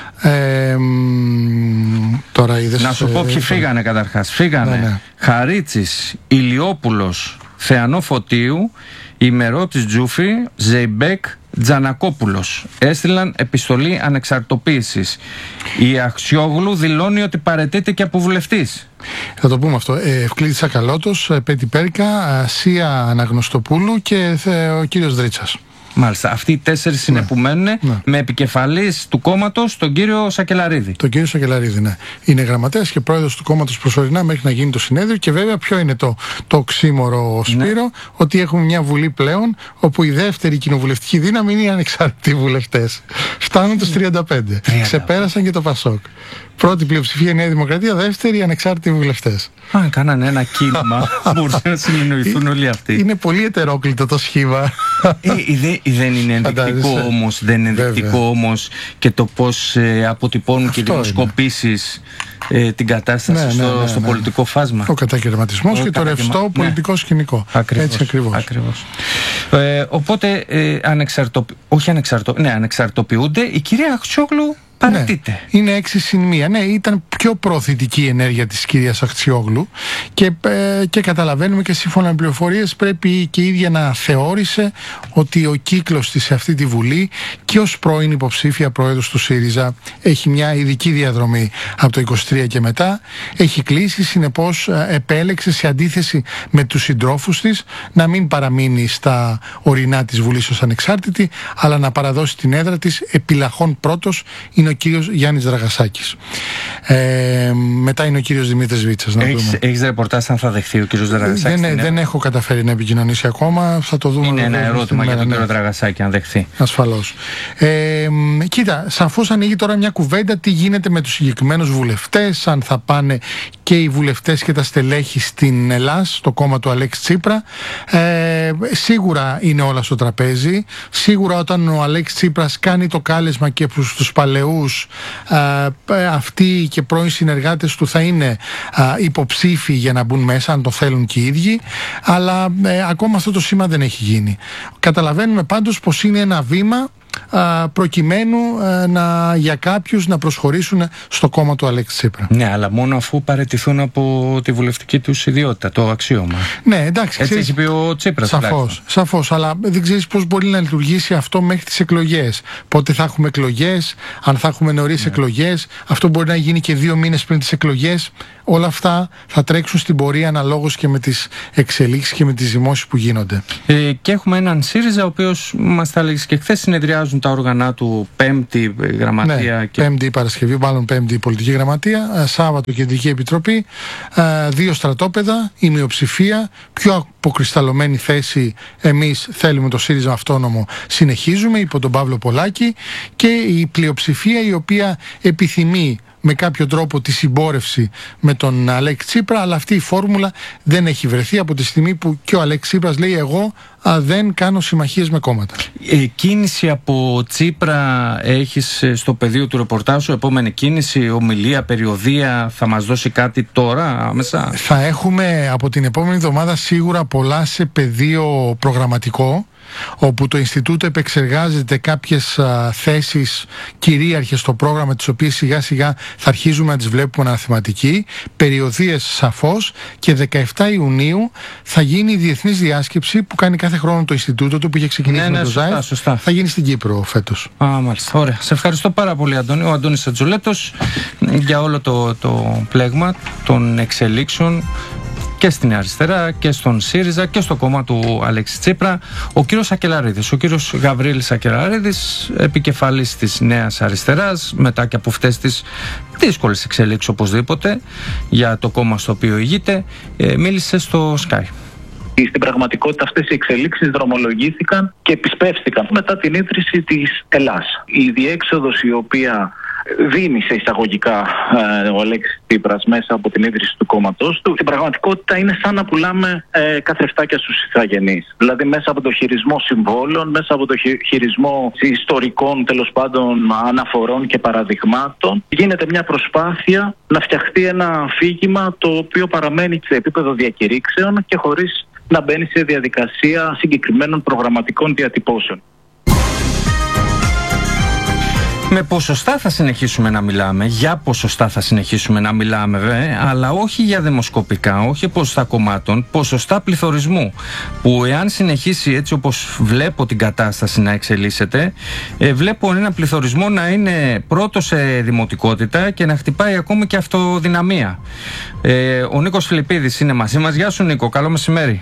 Τώρα είδες, να σου πω ποιοι φύγανε καταρχάς. Φύγανε Χαρίτσης, Ηλιόπουλος, Θεανό Φωτίου, Ημερώτης Τζούφη, Ζεϊμπέκ, Τζανακόπουλος. Έστειλαν επιστολή ανεξαρτητοποίησης. Η Αξιόγλου δηλώνει ότι παραιτείται και από βουλευτής. Θα το πούμε αυτό. Ευκλήδης Σακαλώτος, Πέτη Πέρικα, Ασία Αναγνωστοπούλου και ο κύριος Δρίτσας. Μάλιστα. Αυτοί οι 4 είναι που μένουν με επικεφαλής του κόμματος τον κύριο Σακελαρίδη. Τον κύριο Σακελαρίδη, ναι. Είναι γραμματέας και πρόεδρος του κόμματος προσωρινά μέχρι να γίνει το συνέδριο. Και βέβαια, ποιο είναι το οξύμορο, Σπύρο, ότι έχουμε μια Βουλή πλέον όπου η δεύτερη κοινοβουλευτική δύναμη είναι οι ανεξάρτητοι βουλευτές. Φτάνουν τους 35. Ξεπέρασαν και το Πασόκ. Πρώτη πλειοψηφία η Νέα Δημοκρατία, δεύτερη οι ανεξάρτητοι βουλευτές. Κάνανε ένα κίνημα που μπορούν να συνεννοηθούν όλοι αυτοί. Είναι πολύ ετερόκλητο το σχήμα. Δεν είναι ενδεικτικό όμως, και το πώς αποτυπώνουν και δημοσκοπήσεις την κατάσταση στο πολιτικό φάσμα. Ο κατακαιρματισμός και το ρευστό πολιτικό σκηνικό. Έτσι ακριβώς. Οπότε ανεξαρτητοποιούνται. Η κυρία Αξιόγλου παραιτείται. Ναι, είναι 6-1. Ναι, ήταν πιο προωθητική η ενέργεια της κυρίας Αξιόγλου και καταλαβαίνουμε και σύμφωνα με πληροφορίες πρέπει και η ίδια να θεώρησε ότι ο κύκλος της σε αυτή τη Βουλή και ως πρώην υποψήφια πρόεδρος του ΣΥΡΙΖΑ έχει μια ειδική διαδρομή από το 23 και μετά. Έχει κλείσει, συνεπώς επέλεξε σε αντίθεση με τους συντρόφους της να μην παραμείνει στα ορεινά της Βουλής ως ανεξάρτητη, αλλά να παραδώσει την έδρα της. Επιλαχών πρώτος είναι ο κύριος Γιάννης Δραγασάκης. Μετά είναι ο κύριος Δημήτρης Βίτσας. Έχεις ρεπορτάζ αν θα δεχθεί ο κύριος Δραγασάκης? Δεν έχω καταφέρει να επικοινωνήσει ακόμα. Θα το δούμε. Είναι ένα ερώτημα για τον κύριο Δραγασάκη αν δεχθεί. Ασφαλώς. Κοίτα, σαφώς ανοίγει τώρα μια κουβέντα τι γίνεται με τους συγκεκριμένους βουλευτές, αν θα πάνε και οι βουλευτές και τα στελέχη στην Ελλάδα, στο κόμμα του Αλέξη Τσίπρα. Σίγουρα είναι όλα στο τραπέζι. Σίγουρα όταν ο Αλέξης Τσίπρας κάνει το κάλεσμα και προς τους παλαιούς, αυτοί και πρώην συνεργάτες του θα είναι υποψήφοι για να μπουν μέσα, αν το θέλουν και οι ίδιοι, αλλά ακόμα αυτό το σήμα δεν έχει γίνει. Καταλαβαίνουμε πάντως πως είναι ένα βήμα προκειμένου για κάποιους να προσχωρήσουν στο κόμμα του Αλέξη Τσίπρα. Ναι, αλλά μόνο αφού παραιτηθούν από τη βουλευτική τους ιδιότητα, το αξίωμα. Ναι, εντάξει. Έτσι έχει πει ο Τσίπρας. Σαφώς, αλλά δεν ξέρεις πώς μπορεί να λειτουργήσει αυτό μέχρι τις εκλογές. Πότε θα έχουμε εκλογές, αν θα έχουμε νωρίς εκλογές, αυτό μπορεί να γίνει και 2 μήνες πριν τις εκλογές. Όλα αυτά θα τρέξουν στην πορεία αναλόγως και με τις εξελίξεις και με τις δημόσιες που γίνονται. Και έχουμε έναν ΣΥΡΙΖΑ, ο οποίος μας τα έλεγε και χθες, συνεδριάζουν τα όργανα του, Πέμπτη γραμματεία. Ναι, Πέμπτη Παρασκευή, μάλλον Πέμπτη πολιτική γραμματεία, Σάββατο κεντρική επιτροπή, 2 στρατόπεδα, η μειοψηφία, πιο αποκρισταλωμένη θέση. Εμείς θέλουμε το ΣΥΡΙΖΑ αυτόνομο, συνεχίζουμε υπό τον Παύλο Πολάκη, και η πλειοψηφία η οποία επιθυμεί με κάποιο τρόπο τη συμπόρευση με τον Αλέξη Τσίπρα, αλλά αυτή η φόρμουλα δεν έχει βρεθεί από τη στιγμή που και ο Αλέξης Τσίπρας λέει εγώ δεν κάνω συμμαχίες με κόμματα. Κίνηση από Τσίπρα έχεις στο πεδίο του ρεπορτάζου, επόμενη κίνηση, ομιλία, περιοδεία, θα μας δώσει κάτι τώρα άμεσα? Θα έχουμε από την επόμενη εβδομάδα σίγουρα πολλά σε πεδίο προγραμματικό, όπου το Ινστιτούτο επεξεργάζεται κάποιες θέσεις κυρίαρχες στο πρόγραμμα, τις οποίες σιγά σιγά θα αρχίζουμε να τις βλέπουμε αναθεματική, περιοδίες σαφώς, και 17 Ιουνίου θα γίνει η διεθνής διάσκεψη που κάνει κάθε χρόνο το Ινστιτούτο του, που είχε ξεκινήσει με το ΖΑΕΦ. Θα γίνει στην Κύπρο φέτος. Μάλιστα, ωραία. Σε ευχαριστώ πάρα πολύ, Αντώνη. Ο Αντώνης Ατζουλέτος, για όλο το πλέγμα των εξελίξεων και στην αριστερά και στον ΣΥΡΙΖΑ και στο κόμμα του Αλέξη Τσίπρα. Ο κύριος Σακελαρίδης, ο κύριος Γαβρίλης Σακελαρίδης, επικεφαλής της Νέας Αριστεράς, μετά και από αυτές τις δύσκολες εξελίξεις οπωσδήποτε για το κόμμα στο οποίο ηγείται, μίλησε στο Sky. Στην πραγματικότητα αυτές οι εξελίξεις δρομολογήθηκαν και επισπεύστηκαν μετά την ίδρυση της Ελλάς. Η διέξοδος η οποία δίνει σε εισαγωγικά ο Αλέξης Τσίπρας μέσα από την ίδρυση του κόμματός του, στην πραγματικότητα είναι σαν να πουλάμε καθρεφτάκια στους ηθαγενείς. Δηλαδή μέσα από το χειρισμό συμβόλων, μέσα από το χειρισμό ιστορικών τέλος πάντων αναφορών και παραδειγμάτων, γίνεται μια προσπάθεια να φτιαχτεί ένα αφήγημα το οποίο παραμένει σε επίπεδο διακηρύξεων και χωρίς να μπαίνει σε διαδικασία συγκεκριμένων προγραμματικών διατυπώσεων. Με ποσοστά θα συνεχίσουμε να μιλάμε, για ποσοστά θα συνεχίσουμε να μιλάμε, αλλά όχι για δημοσκοπικά, όχι ποσοστά κομμάτων, ποσοστά πληθωρισμού, που εάν συνεχίσει έτσι όπως βλέπω την κατάσταση να εξελίσσεται, βλέπω ένα πληθωρισμό να είναι πρώτο σε δημοτικότητα και να χτυπάει ακόμη και αυτοδυναμία. Ο Νίκος Φιλιππίδης είναι μαζί μας. Γεια σου Νίκο, καλό μεσημέρι.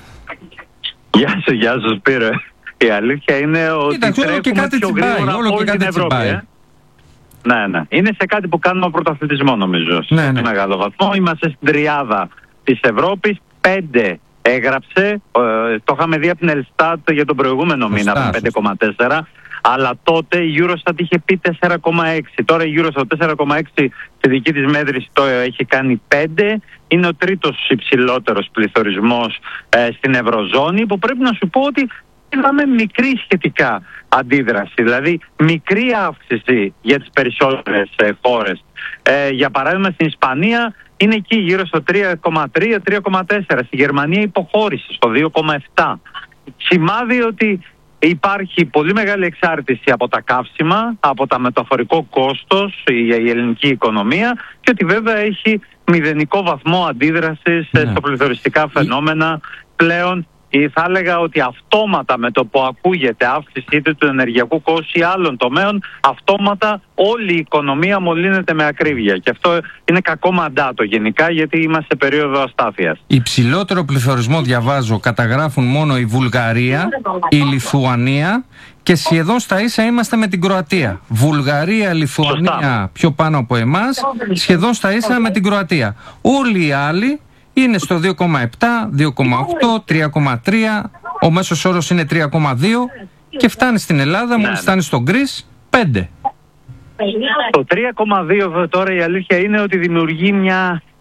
Γεια σου Σπύρο. Η αλήθεια είναι ότι τρέχουμε πιο γρήγορα από όλη την Ευρώπη. Ναι. Είναι σε κάτι που κάνουμε πρωταθλητισμό νομίζω. Σε μεγάλο βαθμό. Είμαστε στην τριάδα της Ευρώπης. 5 έγραψε. Το είχαμε δει από την Ελστάτ για τον προηγούμενο μήνα, 5,4. Αλλά τότε η Eurostat είχε πει 4,6. Τώρα η Eurostat 4,6 στη δική της μέτρηση το έχει κάνει 5. Είναι ο τρίτος υψηλότερος πληθωρισμός στην Ευρωζώνη, που πρέπει να σου πω ότι είδαμε μικρή σχετικά αντίδραση, δηλαδή μικρή αύξηση για τις περισσότερες χώρες. Για παράδειγμα στην Ισπανία είναι εκεί γύρω στο 3,3-3,4. Στη Γερμανία υποχώρησε στο 2,7. Σημάδι ότι υπάρχει πολύ μεγάλη εξάρτηση από τα καύσιμα, από τα μεταφορικό κόστος η ελληνική οικονομία, και ότι βέβαια έχει μηδενικό βαθμό αντίδρασης στο πληθωριστικά φαινόμενα πλέον. Θα έλεγα ότι αυτόματα με το που ακούγεται αύξηση είτε του ενεργειακού κόστου ή άλλων τομέων, αυτόματα όλη η οικονομία μολύνεται με ακρίβεια. Και αυτό είναι κακό μαντάτο γενικά, γιατί είμαστε σε περίοδο αστάθειας. Υψηλότερο πληθωρισμό, διαβάζω, καταγράφουν μόνο η Βουλγαρία, η Λιθουανία και σχεδόν στα ίσα είμαστε με την Κροατία. Βουλγαρία, Λιθουανία πιο πάνω από εμάς, σχεδόν στα ίσα με την Κροατία. Όλοι οι άλλοι είναι στο 2,7, 2,8, 3,3, ο μέσος όρος είναι 3,2 και φτάνει στην Ελλάδα, μόλις φτάνει στον Γκρις, 5. Το 3,2 τώρα η αλήθεια είναι ότι δημιουργεί μια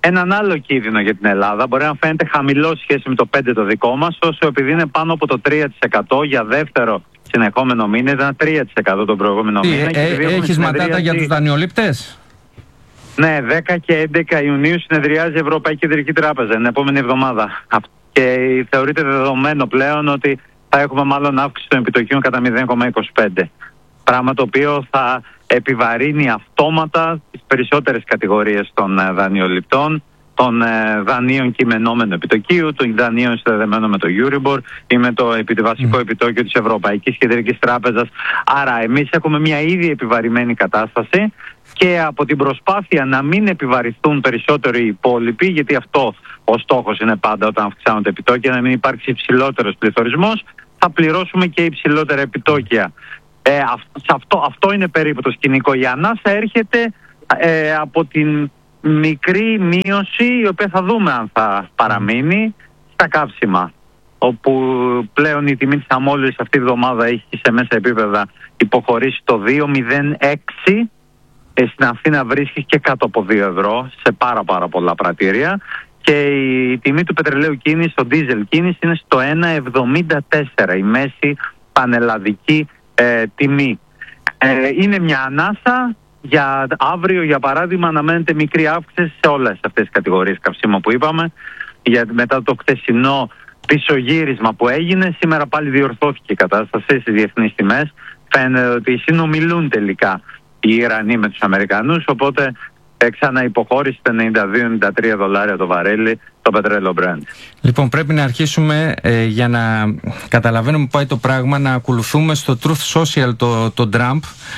έναν άλλο κίνδυνο για την Ελλάδα. Μπορεί να φαίνεται χαμηλό σχέση με το 5% το δικό μας, όσο επειδή είναι πάνω από το 3% για δεύτερο συνεχόμενο μήνα, ήταν 3% τον προηγούμενο μήνα. Έχεις ματάτα για τους δανειολήπτες? Ναι, 10 και 11 Ιουνίου συνεδριάζει η Ευρωπαϊκή Κεντρική Τράπεζα την επόμενη εβδομάδα. Και θεωρείται δεδομένο πλέον ότι θα έχουμε μάλλον αύξηση των επιτοκίων κατά 0,25. Πράγμα το οποίο θα επιβαρύνει αυτόματα τις περισσότερες κατηγορίες των δανειοληπτών, των δανείων κειμενόμενου επιτοκίου, των δανείων συνδεδεμένων με το Euribor ή με το βασικό επιτόκιο της Ευρωπαϊκής Κεντρικής Τράπεζας. Άρα εμείς έχουμε μια ήδη επιβαρημένη κατάσταση και από την προσπάθεια να μην επιβαρηθούν περισσότερο οι υπόλοιποι, γιατί αυτό ο στόχος είναι πάντα όταν αυξάνονται επιτόκια, να μην υπάρξει υψηλότερος πληθωρισμός, θα πληρώσουμε και υψηλότερα επιτόκια. Αυτό είναι περίπου το σκηνικό. Η ανάσα έρχεται από την μικρή μείωση, η οποία θα δούμε αν θα παραμείνει, στα καύσιμα, όπου πλέον η τιμή της αμόλυβης αυτή τη βδομάδα έχει σε μέσα επίπεδα υποχωρήσει το 2,06. Στην Αθήνα βρίσκει και κάτω από 2 ευρώ σε πάρα πολλά πρατήρια, και η τιμή του πετρελαίου κίνηση, το ντίζελ κίνηση, είναι στο 1,74, η μέση πανελλαδική τιμή. Είναι μια ανάσα. Για αύριο, για παράδειγμα, αναμένεται μικρή αύξηση σε όλες αυτές τις κατηγορίες καυσίμων που είπαμε, μετά το χθεσινό πισωγύρισμα που έγινε. Σήμερα πάλι διορθώθηκε η κατάσταση στις διεθνείς τιμές. Φαίνεται ότι συνομιλούν τελικά οι Ιρανοί με τους Αμερικανούς, οπότε ξαναυποχώρησε τα $92-93 το βαρέλι το πετρέλαιο Brent. Λοιπόν, πρέπει να αρχίσουμε για να καταλαβαίνουμε που πάει το πράγμα, να ακολουθούμε στο Truth Social το Trump,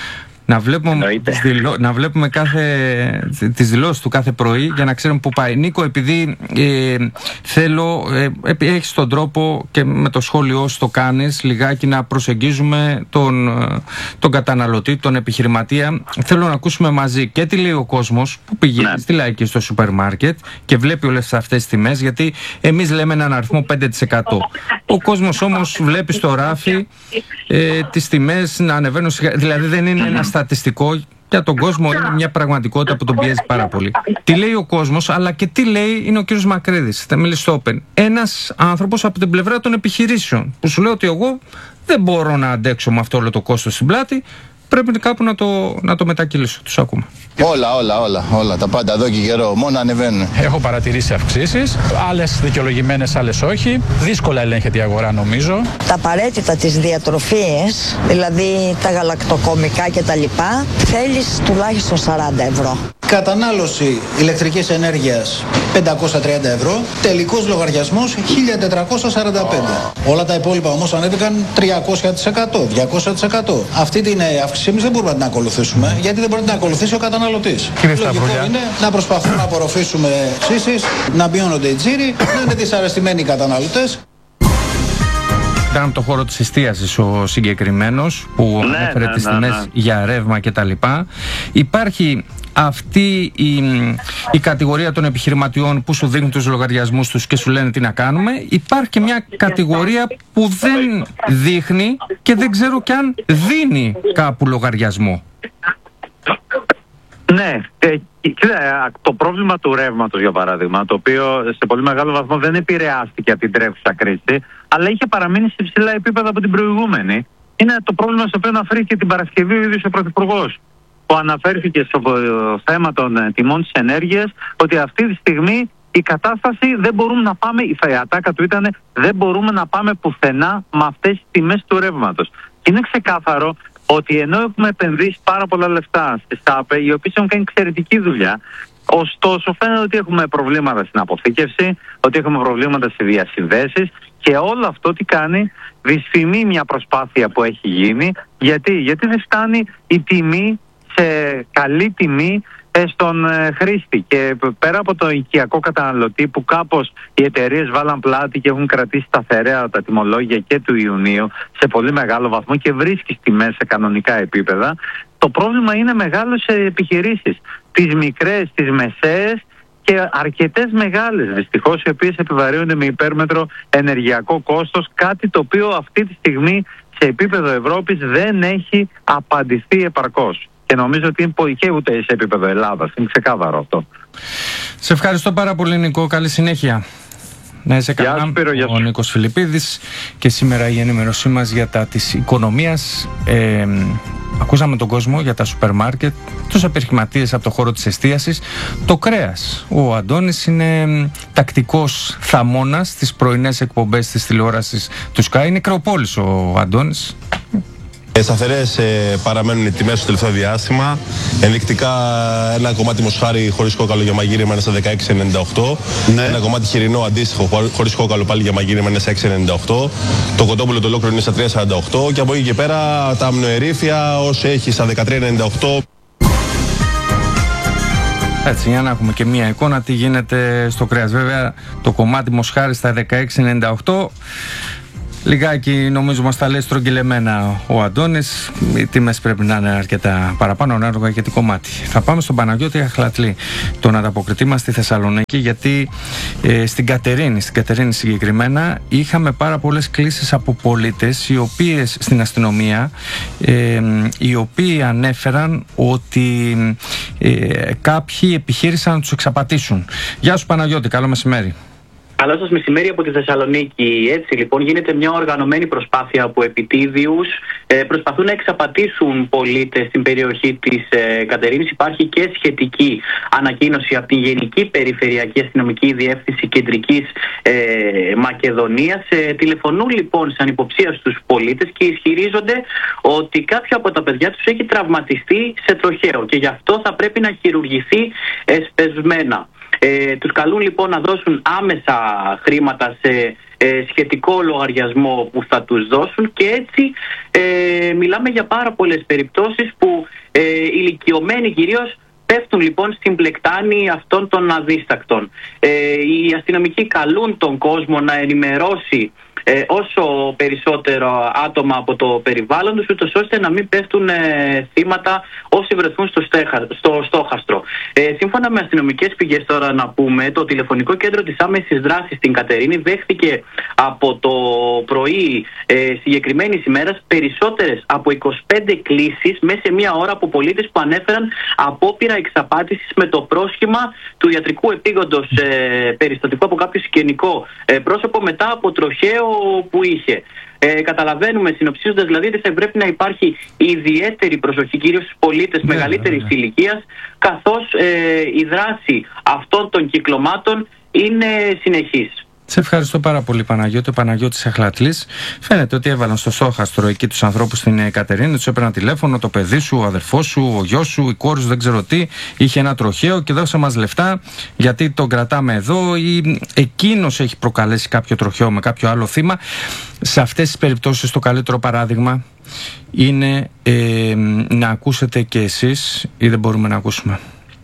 να βλέπουμε τις δηλώσεις του κάθε πρωί για να ξέρουμε που πάει. Νίκο, επειδή έχεις τον τρόπο και με το σχόλιο σου το κάνεις λιγάκι να προσεγγίζουμε τον καταναλωτή, τον επιχειρηματία, θέλω να ακούσουμε μαζί και τι λέει ο κόσμος που πηγαίνει στη Λαϊκή στο σούπερ μάρκετ και βλέπει όλες αυτές τις τιμές, γιατί εμείς λέμε έναν αριθμό 5%. Ο κόσμος όμως βλέπει στο ράφι τις τιμές να ανεβαίνουν, δηλαδή δεν είναι ένα στατιστικό, για τον κόσμο είναι μια πραγματικότητα που τον πιέζει πάρα πολύ. Τι λέει ο κόσμος, αλλά και τι λέει είναι ο κύριος Μακρύδης, θα μιλήσει στο Open. Ένας άνθρωπος από την πλευρά των επιχειρήσεων, που σου λέει ότι εγώ δεν μπορώ να αντέξω με αυτό όλο το κόστος στην πλάτη, πρέπει κάπου να το μετακυλήσω. Τους ακούμε. Όλα. Τα πάντα εδώ και καιρό, μόνο ανεβαίνουν. Έχω παρατηρήσει αυξήσεις, άλλες δικαιολογημένες, άλλες όχι. Δύσκολα ελέγχεται η αγορά, νομίζω. Τα απαραίτητα της διατροφής, δηλαδή τα γαλακτοκομικά κτλ., θέλεις τουλάχιστον 40 ευρώ. Κατανάλωση ηλεκτρικής ενέργειας 530 ευρώ, τελικός λογαριασμός 1445. Όλα τα υπόλοιπα όμως ανέβηκαν 300%, 200%. Αυτή την αύξηση εμείς δεν μπορούμε να την ακολουθήσουμε, γιατί δεν μπορεί να την ακολουθήσει ο καταναλωτής. Λογικό είναι να προσπαθούμε να απορροφήσουμε ψήσεις, να μειώνονται οι τζίροι, να είναι δυσαρεστημένοι οι καταναλωτές. Ήταν από το χώρο της εστίασης ο συγκεκριμένος που ανέφερε τις τιμές για ρεύμα κτλ. Υπάρχει αυτή η κατηγορία των επιχειρηματιών που σου δίνουν τους λογαριασμούς τους και σου λένε τι να κάνουμε. Υπάρχει και μια κατηγορία που δεν δείχνει και δεν ξέρω κι αν δίνει κάπου λογαριασμό. Ναι, το πρόβλημα του ρεύματος, για παράδειγμα, το οποίο σε πολύ μεγάλο βαθμό δεν επηρεάστηκε από την τρέχουσα κρίση, αλλά είχε παραμείνει σε ψηλά επίπεδα από την προηγούμενη, είναι το πρόβλημα στο οποίο αναφέρθηκε την Παρασκευή ο ίδιος ο Πρωθυπουργός, που αναφέρθηκε στο θέμα των τιμών της ενέργειας, ότι αυτή τη στιγμή η κατάσταση δεν μπορούμε να πάμε, η ατάκα του ήταν, δεν μπορούμε να πάμε πουθενά με αυτές τις τιμές του ρεύματος. Και είναι ξεκάθαρο ότι ενώ έχουμε επενδύσει πάρα πολλά λεφτά στις ΑΠΕ, οι οποίες έχουν κάνει εξαιρετική δουλειά, ωστόσο φαίνεται ότι έχουμε προβλήματα στην αποθήκευση, ότι έχουμε προβλήματα στις διασυνδέσεις, και όλο αυτό τι κάνει, δυσφημεί μια προσπάθεια που έχει γίνει. Γιατί δεν φτάνει η τιμή σε καλή τιμή στον χρήστη, και πέρα από το οικιακό καταναλωτή που κάπως οι εταιρείες βάλαν πλάτη και έχουν κρατήσει σταθερά τα τιμολόγια και του Ιουνίου σε πολύ μεγάλο βαθμό και βρίσκει τιμές σε κανονικά επίπεδα, το πρόβλημα είναι μεγάλο σε επιχειρήσεις, τις μικρές, τις μεσαίες και αρκετές μεγάλες δυστυχώς, οι οποίες επιβαρύνονται με υπέρμετρο ενεργειακό κόστος, κάτι το οποίο αυτή τη στιγμή σε επίπεδο Ευρώπης δεν έχει απαντηθεί επαρκώς. Και νομίζω ότι είναι και ούτε σε επίπεδο Ελλάδας. Είναι ξεκάθαρο αυτό. Σε ευχαριστώ πάρα πολύ, Νικό. Καλή συνέχεια. Να είσαι καλά. Ο Νίκος Φιλιππίδης, και σήμερα η ενημέρωσή μας για τα της οικονομίας. Ακούσαμε τον κόσμο για τα σούπερ μάρκετ, τους επιχειρηματίες από το χώρο της εστίασης, το κρέας. Ο Αντώνης είναι τακτικός θαμώνας στις πρωινές εκπομπές της τηλεόρασης του Sky. Είναι κρεοπόλης ο Αντώνης. Σταθερές παραμένουν οι τιμές στο τελευταίο διάστημα. Ενδεικτικά ένα κομμάτι μοσχάρι χωρίς κόκαλο για μαγείρεμα είναι στα 16,98. Ναι. Ένα κομμάτι χοιρινό αντίστοιχο χωρίς κόκαλο πάλι για μαγείρεμα είναι στα 6,98. Το κοτόπουλο το ολόκληρο είναι στα 3,48. Και από εκεί και πέρα τα αμνοερήφια όσο έχει στα 13,98. Έτσι, για να έχουμε και μία εικόνα τι γίνεται στο κρέας. Βέβαια το κομμάτι μοσχάρι στα 16,98. Λιγάκι νομίζω μας τα λέει στρογγυλεμένα ο Αντώνης. Οι τιμές πρέπει να είναι αρκετά παραπάνω, ανάλογα για το κομμάτι. Θα πάμε στον Παναγιώτη Αχλατλή, τον ανταποκριτή μας στη Θεσσαλονίκη, γιατί στην Κατερίνη συγκεκριμένα είχαμε πάρα πολλές κλήσεις από πολίτες οι οποίες στην αστυνομία, οι οποίοι ανέφεραν ότι κάποιοι επιχείρησαν να τους εξαπατήσουν. Γεια σου Παναγιώτη, καλό μεσημέρι. Καλό σας μεσημέρι από τη Θεσσαλονίκη. Έτσι λοιπόν γίνεται μια οργανωμένη προσπάθεια από επιτίδιους. Προσπαθούν να εξαπατήσουν πολίτες στην περιοχή της Κατερίνης. Υπάρχει και σχετική ανακοίνωση από την Γενική Περιφερειακή Αστυνομική Διεύθυνση Κεντρικής Μακεδονίας. Τηλεφωνούν λοιπόν σαν υποψία στους πολίτες και ισχυρίζονται ότι κάποιο από τα παιδιά τους έχει τραυματιστεί σε τροχαίο και γι' αυτό θα πρέπει να χειρουργηθεί εσπεσμένα. Τους καλούν λοιπόν να δώσουν άμεσα χρήματα σε σχετικό λογαριασμό που θα τους δώσουν και έτσι μιλάμε για πάρα πολλές περιπτώσεις που ηλικιωμένοι κυρίως πέφτουν λοιπόν στην πλεκτάνη αυτών των αδίστακτων. Οι αστυνομικοί καλούν τον κόσμο να ενημερώσει όσο περισσότερο άτομα από το περιβάλλον τους, ούτως ώστε να μην πέφτουν θύματα όσοι βρεθούν στο στόχαστρο. Σύμφωνα με αστυνομικές πηγές τώρα να πούμε, το τηλεφωνικό κέντρο της άμεσης δράσης στην Κατερίνη δέχθηκε από το πρωί συγκεκριμένης ημέρας περισσότερες από 25 κλήσεις μέσα σε μία ώρα από πολίτες που ανέφεραν απόπειρα εξαπάτησης με το πρόσχημα του ιατρικού επίγοντος περιστατικού από κάποιο συγγενικό πρόσωπο μετά από τροχαίο που είχε. Καταλαβαίνουμε συνοψίζοντας δηλαδή ότι θα πρέπει να υπάρχει ιδιαίτερη προσοχή κυρίως στους πολίτες μεγαλύτερης ηλικίας, καθώς η δράση αυτών των κυκλωμάτων είναι συνεχής. Σε ευχαριστώ πάρα πολύ Παναγιώτη. Ο Παναγιώτης Αχλατλής. Φαίνεται ότι έβαλαν στο στόχαστρο εκεί τους ανθρώπους στην Κατερίνη, τους έπαιρναν τηλέφωνο, το παιδί σου, ο αδερφός σου, ο γιος σου, η κόρη σου, δεν ξέρω τι, είχε ένα τροχαίο και δώσε μας λεφτά γιατί τον κρατάμε εδώ, ή εκείνος έχει προκαλέσει κάποιο τροχαίο με κάποιο άλλο θύμα. Σε αυτές τις περιπτώσεις το καλύτερο παράδειγμα είναι να ακούσετε και εσείς, ή δεν μπορούμε να ακούσουμε?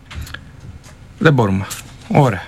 Δεν μπορούμε. Ωραία.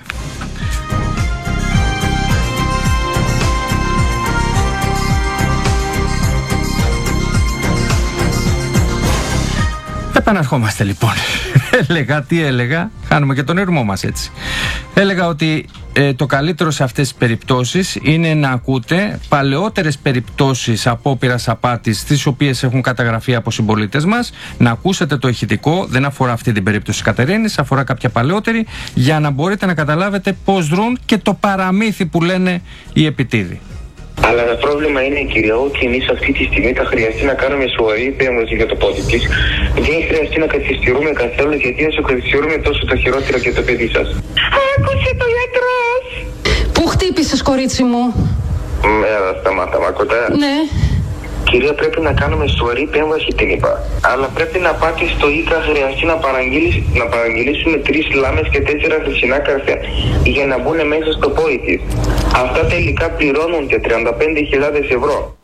Επαναρχόμαστε λοιπόν. Τι έλεγα, χάνουμε και τον ήρμό μας έτσι. Έλεγα ότι το καλύτερο σε αυτές τις περιπτώσεις είναι να ακούτε παλαιότερες περιπτώσεις απόπειρας απάτης τις οποίες έχουν καταγραφεί από συμπολίτες μας, να ακούσετε το ηχητικό, δεν αφορά αυτή την περίπτωση Κατερίνης, αφορά κάποια παλαιότερη, για να μπορείτε να καταλάβετε πώς δρούν και το παραμύθι που λένε οι επιτίδοι. Αλλά το πρόβλημα είναι, κυρία, ότι εμείς αυτή τη στιγμή θα χρειαστεί να κάνουμε σοβαρή επέμβαση για το πόδι της. Δεν χρειαστεί να καθυστερούμε καθόλου, γιατί όσο καθυστερούμε τόσο το χειρότερο και το παιδί σας. Άκουσε το γιατρός! Πού χτύπησες, κορίτσι μου? Έλα, σταμάτα, μ' ακούτε? Ναι. Κυρία, πρέπει να κάνουμε σοβαρή επέμβαση, την είπα. Αλλά πρέπει να πάτε στο ΙΚΑ, χρειαστεί να παραγγείλουμε 3 λάμες και 4 χρυσινά καρφιά για να μπουν μέσα στο πόδι της. Αυτά τελικά πληρώνονται 35.000 ευρώ.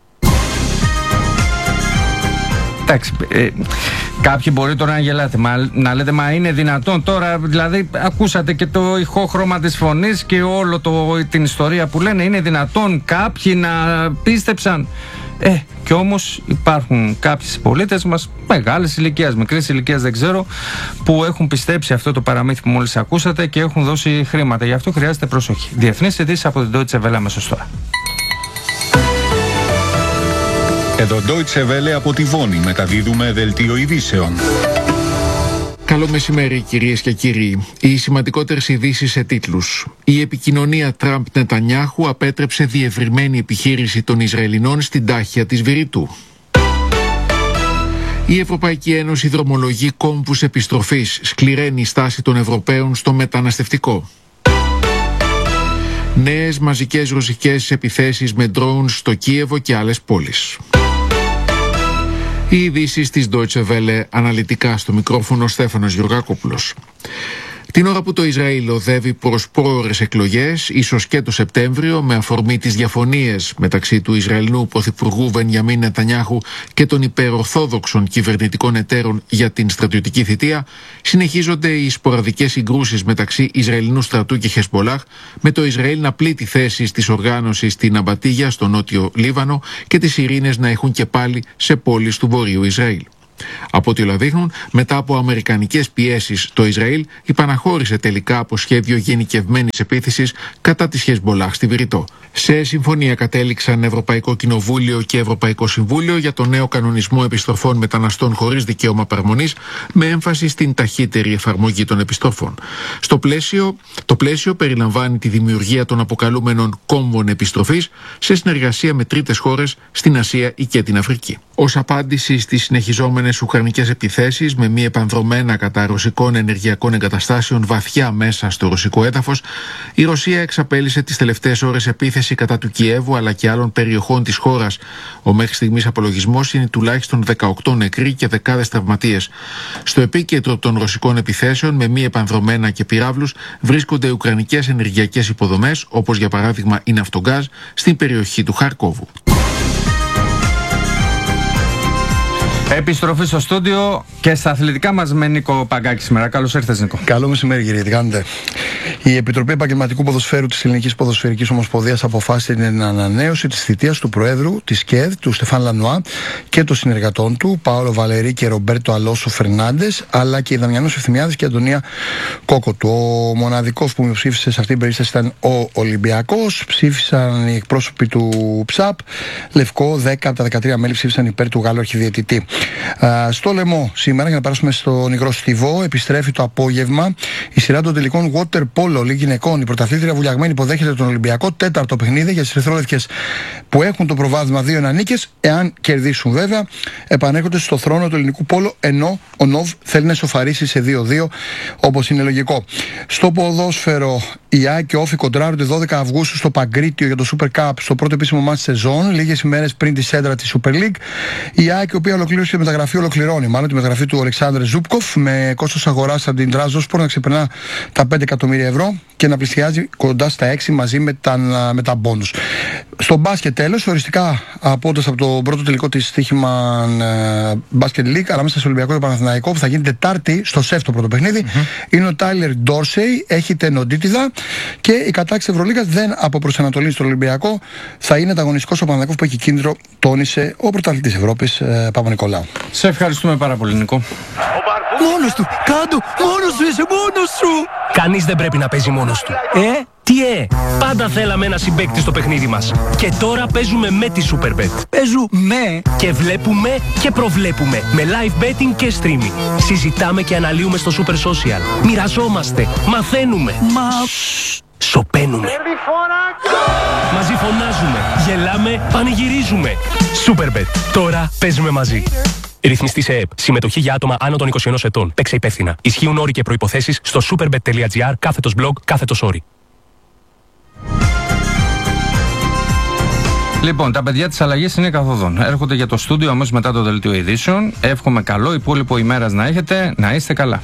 Εντάξει, κάποιοι μπορεί τώρα να γελάτε, να λέτε μα είναι δυνατόν τώρα, δηλαδή ακούσατε και το ηχόχρωμα της φωνής και όλο την ιστορία που λένε, είναι δυνατόν κάποιοι να πίστεψαν? Και όμως υπάρχουν κάποιοι πολίτες μας μεγάλης ηλικίας, μικρής ηλικίας δεν ξέρω, που έχουν πιστέψει αυτό το παραμύθι που μόλις ακούσατε και έχουν δώσει χρήματα. Γι' αυτό χρειάζεται προσοχή. Διεθνείς ειδήσεις από την Deutsche Welle αμέσως τώρα. Εδώ Deutsche Welle από τη Βόνη μεταδίδουμε δελτίο ειδήσεων. Καλό μεσημέρι κυρίες και κύριοι. Οι σημαντικότερες ειδήσεις σε τίτλους. Η επικοινωνία Τραμπ-Νετανιάχου απέτρεψε διευρυμένη επιχείρηση των Ισραηλινών στην τάχεια της Βηρητού. Η Ευρωπαϊκή Ένωση δρομολογεί κόμβους επιστροφής, σκληραίνει η στάση των Ευρωπαίων στο μεταναστευτικό. Νέες μαζικές ρωσικές επιθέσεις με ντρόουν στο Κίεβο και άλλες πόλεις. Οι ειδήσεις της Deutsche Welle, αναλυτικά στο μικρόφωνο Στέφανος Γιουργάκοπουλος. Την ώρα που το Ισραήλ οδεύει προς πρόωρες εκλογές, ίσως και το Σεπτέμβριο, με αφορμή τις διαφωνίες μεταξύ του Ισραηλινού Πρωθυπουργού Μπενιαμίν Νετανιάχου και των υπερορθόδοξων κυβερνητικών εταίρων για την στρατιωτική θητεία, συνεχίζονται οι σποραδικές συγκρούσεις μεταξύ Ισραηλινού στρατού και Χεσμπολάχ, με το Ισραήλ να πλήττει θέσεις της οργάνωσης στην Αμπατίγια, στο νότιο Λίβανο, και τις ειρήνες να έχουν και πάλι σε πόλεις του βορείου Ισραήλ. Από ό,τι όλα δείχνουν, μετά από αμερικανικές πιέσεις, το Ισραήλ υπαναχώρησε τελικά από σχέδιο γενικευμένης επίθεσης κατά της Χεσμπολάχ στη Βηρητό. Σε συμφωνία κατέληξαν Ευρωπαϊκό Κοινοβούλιο και Ευρωπαϊκό Συμβούλιο για το νέο κανονισμό επιστροφών μεταναστών χωρίς δικαίωμα παραμονής, με έμφαση στην ταχύτερη εφαρμογή των επιστροφών. Το πλαίσιο περιλαμβάνει τη δημιουργία των αποκαλούμενων κόμβων επιστροφής σε συνεργασία με τρίτες χώρες στην Ασία ή και την Αφρική. Ως απάντηση στις συνεχιζόμενες ουκρανικές επιθέσεις με μη επανδρομένα κατά ρωσικών ενεργειακών εγκαταστάσεων βαθιά μέσα στο ρωσικό έδαφος, η Ρωσία εξαπέλυσε τις τελευταίες ώρες επίθεση κατά του Κιέβου αλλά και άλλων περιοχών της χώρας. Ο μέχρι στιγμής απολογισμός είναι τουλάχιστον 18 νεκροί και δεκάδες τραυματίες. Στο επίκεντρο των ρωσικών επιθέσεων με μη επανδρομένα και πυράβλους βρίσκονται οι ουκρανικές ενεργειακές υποδομές, όπως για παράδειγμα η Ναυτογκάζ στην περιοχή του Χαρκόβου. Επιστροφή στο στούντιο και στα αθλητικά μας με Νίκο Παγκάκη σήμερα. Καλώς ήρθες, Νίκο. Καλό μεσημέρι, κύριε. Τι κάνετε? Η Επιτροπή Επαγγελματικού Ποδοσφαίρου της Ελληνικής Ποδοσφαιρικής Ομοσπονδίας αποφάσισε την ανανέωση της θητείας του Προέδρου της ΚΕΔ, του Στεφάν Λανουά, και των συνεργατών του, Πάολο Βαλερή και Ρομπέρτο Αλόσο Φερνάντες, αλλά και η Δαμιανός Ευθυμιάδης και η Αντωνία Κόκοτου. Ο μοναδικός που ψήφισε σε αυτή την περίσταση ήταν ο Ολυμπιακός. Ψήφισαν οι εκπρόσωποι του ΨΑΠ. Λευκό, 10 από τα 13 μέλη ψήφισαν υπέρ του Γάλλου αρχιδιαιτητή. Στο Λεμό σήμερα, για να περάσουμε στον υγρό στιβό, επιστρέφει το απόγευμα η σειρά των τελικών Water Polo Λίγκ γυναικών. Η πρωταθλήτρια Βουλιαγμένη υποδέχεται τον Ολυμπιακό, τέταρτο παιχνίδι για τις ερυθρόλευκες που έχουν το προβάδισμα 2 νίκες. Εάν κερδίσουν, βέβαια, επανέρχονται στο θρόνο του ελληνικού πόλο, ενώ ο ΝΟΒ θέλει να ισοφαρίσει σε 2-2, όπως είναι λογικό. Στο ποδόσφαιρο, η ΑΕΚ και ο Όφη κοντράρονται 12 Αυγούστου στο Παγκρίτιο για το Super Cup, στο πρώτο επίσημο μάτς σεζόν, λίγες ημέρες πριν τη σέντρα της Super League. Η ΑΕΚ, η οποία ολοκλήρωσε τη μεταγραφή, ολοκληρώνει μάλλον τη μεταγραφή του Αλεξάνδρε Ζούπκοφ, με κόστος αγοράς από την Τραζόσπορ να ξεπερνά τα 5 εκατομμύρια ευρώ και να πλησιάζει κοντά στα 6 μαζί με τα μπόνους. Στο μπάσκετ, τέλος, οριστικά απόντας από το πρώτο τελικό της στοίχημα Basket League ανάμεσα στο Ολυμπιακό και το Παναθηναϊκό, που θα γίνει Τετάρτη στο ΣΕΦ το πρώτο παιχνίδι, είναι ο Τάιλερ Ντόρσεϊ, έχει τενοντίτιδα, και η κατάκτηση Ευρωλίγας δεν αποπροσανατολίζει στον Ολυμπιακό. Θα είναι ανταγωνιστικός ο Παναθηναϊκός που έχει κίνδυνο, τόνισε ο πρωταθλητής Ευρώπης Παπα-Νικολάου. Σε ευχαριστούμε πάρα πολύ, Νικό. Μόνος του! Κάντο! Μόνος σου είσαι! Μόνος σου! Κανείς δεν πρέπει να παίζει μόνος του. Τι πάντα θέλαμε ένα συμπαίκτη στο παιχνίδι μας. Και τώρα παίζουμε με τη Superbet. Παίζουμε και βλέπουμε και προβλέπουμε με live betting και streaming. Συζητάμε και αναλύουμε στο Super Social. Μοιραζόμαστε, μαθαίνουμε. Σοπαίνουμε. Μαζί φωνάζουμε, γελάμε, πανηγυρίζουμε. Superbet. Τώρα παίζουμε μαζί. Ρυθμιστή σε ΕΕΠ. Συμμετοχή για άτομα άνω των 21 ετών. Παίξε υπεύθυνα. Ισχύουν όροι και προϋποθέσεις στο superbet.gr/blog/όροι. Λοιπόν, τα παιδιά της αλλαγής είναι καθοδόν. Έρχονται για το στούντιο αμέσως μετά το δελτίο ειδήσεων. Εύχομαι καλό υπόλοιπο ημέρας να έχετε. Να είστε καλά.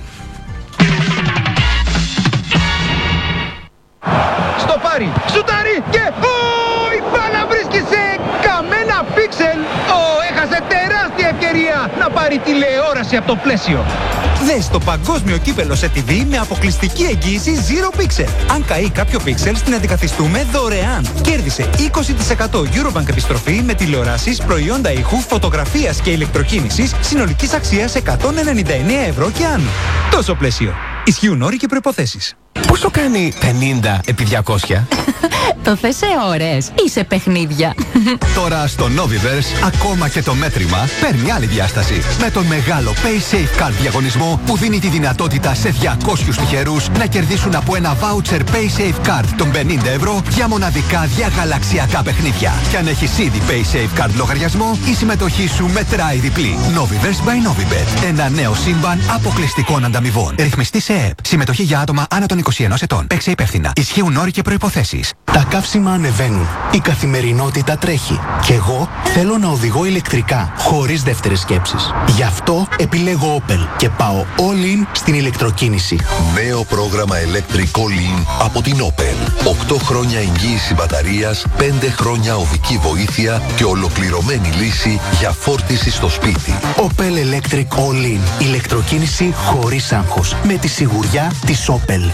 Στο πάρει, σουτάρει και η μπάλα βρίσκει σε καμένα πίξελ. Έχασε τεράστια ευκαιρία να πάρει τηλεόραση από το πλαίσιο. Δες το παγκόσμιο κύπελο σε TV με αποκλειστική εγγύηση Zero Pixel. Αν καεί κάποιο πίξελ, την αντικαθιστούμε δωρεάν. Κέρδισε 20% Eurobank επιστροφή με τηλεοράσεις, προϊόντα ήχου, φωτογραφίας και ηλεκτροκίνησης συνολικής αξίας 199 ευρώ και άνω. Τόσο πλαίσιο. Ισχύουν όροι και προϋποθέσεις. Πόσο κάνει 50 επί 200? Το θες σε ώρες ή σε παιχνίδια? Τώρα στο Noviverse, ακόμα και το μέτρημα παίρνει άλλη διάσταση. Με τον μεγάλο Pay Safe Card διαγωνισμό που δίνει τη δυνατότητα σε 200 τυχερούς να κερδίσουν από ένα voucher Pay Safe Card των 50 ευρώ για μοναδικά διαγαλαξιακά παιχνίδια. Και αν έχεις ήδη Pay Safe Card λογαριασμό, η συμμετοχή σου μετράει διπλή. Noviverse by Novibet. Ένα νέο σύμπαν αποκλειστικών ανταμοιβών. Ρυθμιστή σε ΕΕΠ. Συμμετοχή για άτομα άνω των 21 ετών. Παίξε υπεύθυνα. Ισχύουν όροι και προϋποθέσεις. Τα καύσιμα ανεβαίνουν. Η καθημερινότητα τρέχει. Και εγώ θέλω να οδηγώ ηλεκτρικά, χωρίς δεύτερες σκέψεις. Γι' αυτό επιλέγω Opel και πάω all in στην ηλεκτροκίνηση. Νέο πρόγραμμα Electric All In από την Opel. 8 χρόνια εγγύηση μπαταρίας, 5 χρόνια οδική βοήθεια και ολοκληρωμένη λύση για φόρτιση στο σπίτι. Opel Electric All In. Ηλεκτροκίνηση χωρίς άγχος. Με τη σιγουριά της Opel.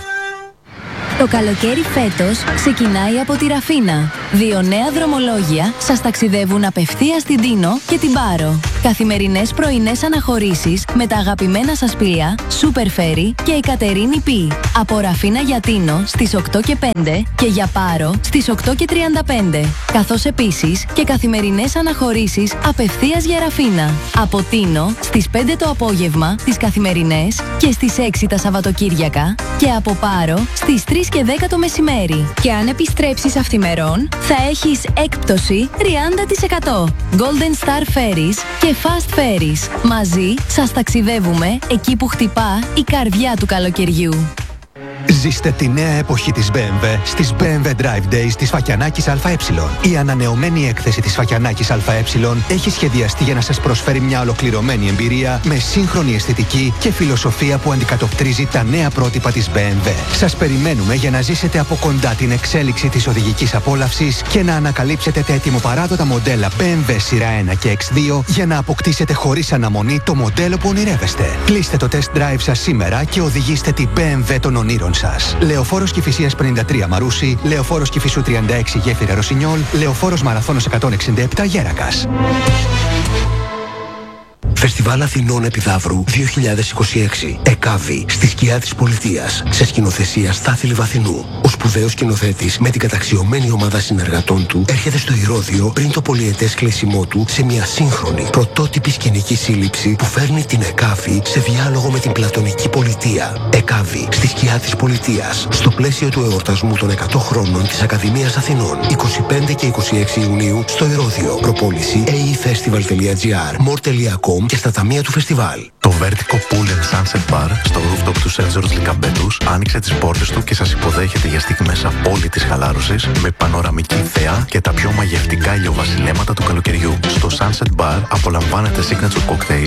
Το καλοκαίρι φέτος ξεκινάει από τη Ραφίνα. 2 νέα δρομολόγια σας ταξιδεύουν απευθείας στην Τίνο και την Πάρο. Καθημερινές πρωινές αναχωρήσεις με τα αγαπημένα σας πλοία Super Ferry και η Κατερίνη Πι. Από Ραφίνα για Τίνο στις 8 και 5 και για Πάρο στις 8 και 35. Καθώς επίσης και καθημερινές αναχωρήσεις απευθείας για Ραφίνα. Από Τίνο στις 5 το απόγευμα τις καθημερινές και στις 6 τα Σαββατοκύριακα και από Πάρο στις 3 και 10 το μεσημέρι. Και αν επιστρέψεις αυθημερών, θα έχεις έκπτωση 30%. Golden Star Ferries και Fast Ferries. Μαζί σας ταξιδεύουμε εκεί που χτυπά η καρδιά του καλοκαιριού. Ζήστε τη νέα εποχή της BMW στις BMW Drive Days της Φακιανάκης ΑΕ. Η ανανεωμένη έκθεση της Φακιανάκης ΑΕ έχει σχεδιαστεί για να σας προσφέρει μια ολοκληρωμένη εμπειρία με σύγχρονη αισθητική και φιλοσοφία που αντικατοπτρίζει τα νέα πρότυπα της BMW. Σας περιμένουμε για να ζήσετε από κοντά την εξέλιξη της οδηγικής απόλαυσης και να ανακαλύψετε τα ετοιμοπαράδοτα μοντέλα BMW σειρά 1 και X2 για να αποκτήσετε χωρίς αναμονή το μοντέλο που ονειρεύεστε. Κλείστε το test drive σας σήμερα και οδηγήστε την BMW των ονείρων σας. Λεωφόρος Κηφισίας 53 Μαρούσι, Λεωφόρος Κηφισού 36 Γέφυρα Ρωσινιόλ, Λεωφόρος Μαραθώνος 167 Γέρακας. Φεστιβάλ Αθηνών Επιδαύρου 2026. ΕΚΑΒΗ στη σκιά της πολιτείας. Σε σκηνοθεσία Στάθη Λιβαθινού. Ο σπουδαίος σκηνοθέτης με την καταξιωμένη ομάδα συνεργατών του έρχεται στο Ηρώδειο πριν το πολυετές κλείσιμό του σε μια σύγχρονη πρωτότυπη σκηνική σύλληψη που φέρνει την ΕΚΑΒΗ σε διάλογο με την πλατωνική πολιτεία. ΕΚΑΒΗ στη σκιά της πολιτείας. Στο πλαίσιο του εορτασμού των 100 χρόνων της Ακαδημίας Αθηνών. 25 και 26 Ιουνίου στο Ηρώδειο. Προπόληση aefestival.gr, more.com και στα ταμεία του φεστιβάλ. Το Vertigo Pool and Sunset Bar στο rooftop του St. George Λικαμπέτους άνοιξε τις πόρτες του και σας υποδέχεται για στιγμές απόλυτης χαλάρωσης με πανοραμική θέα και τα πιο μαγευτικά ηλιοβασιλέματα του καλοκαιριού. Στο Sunset Bar απολαμβάνετε signature cocktails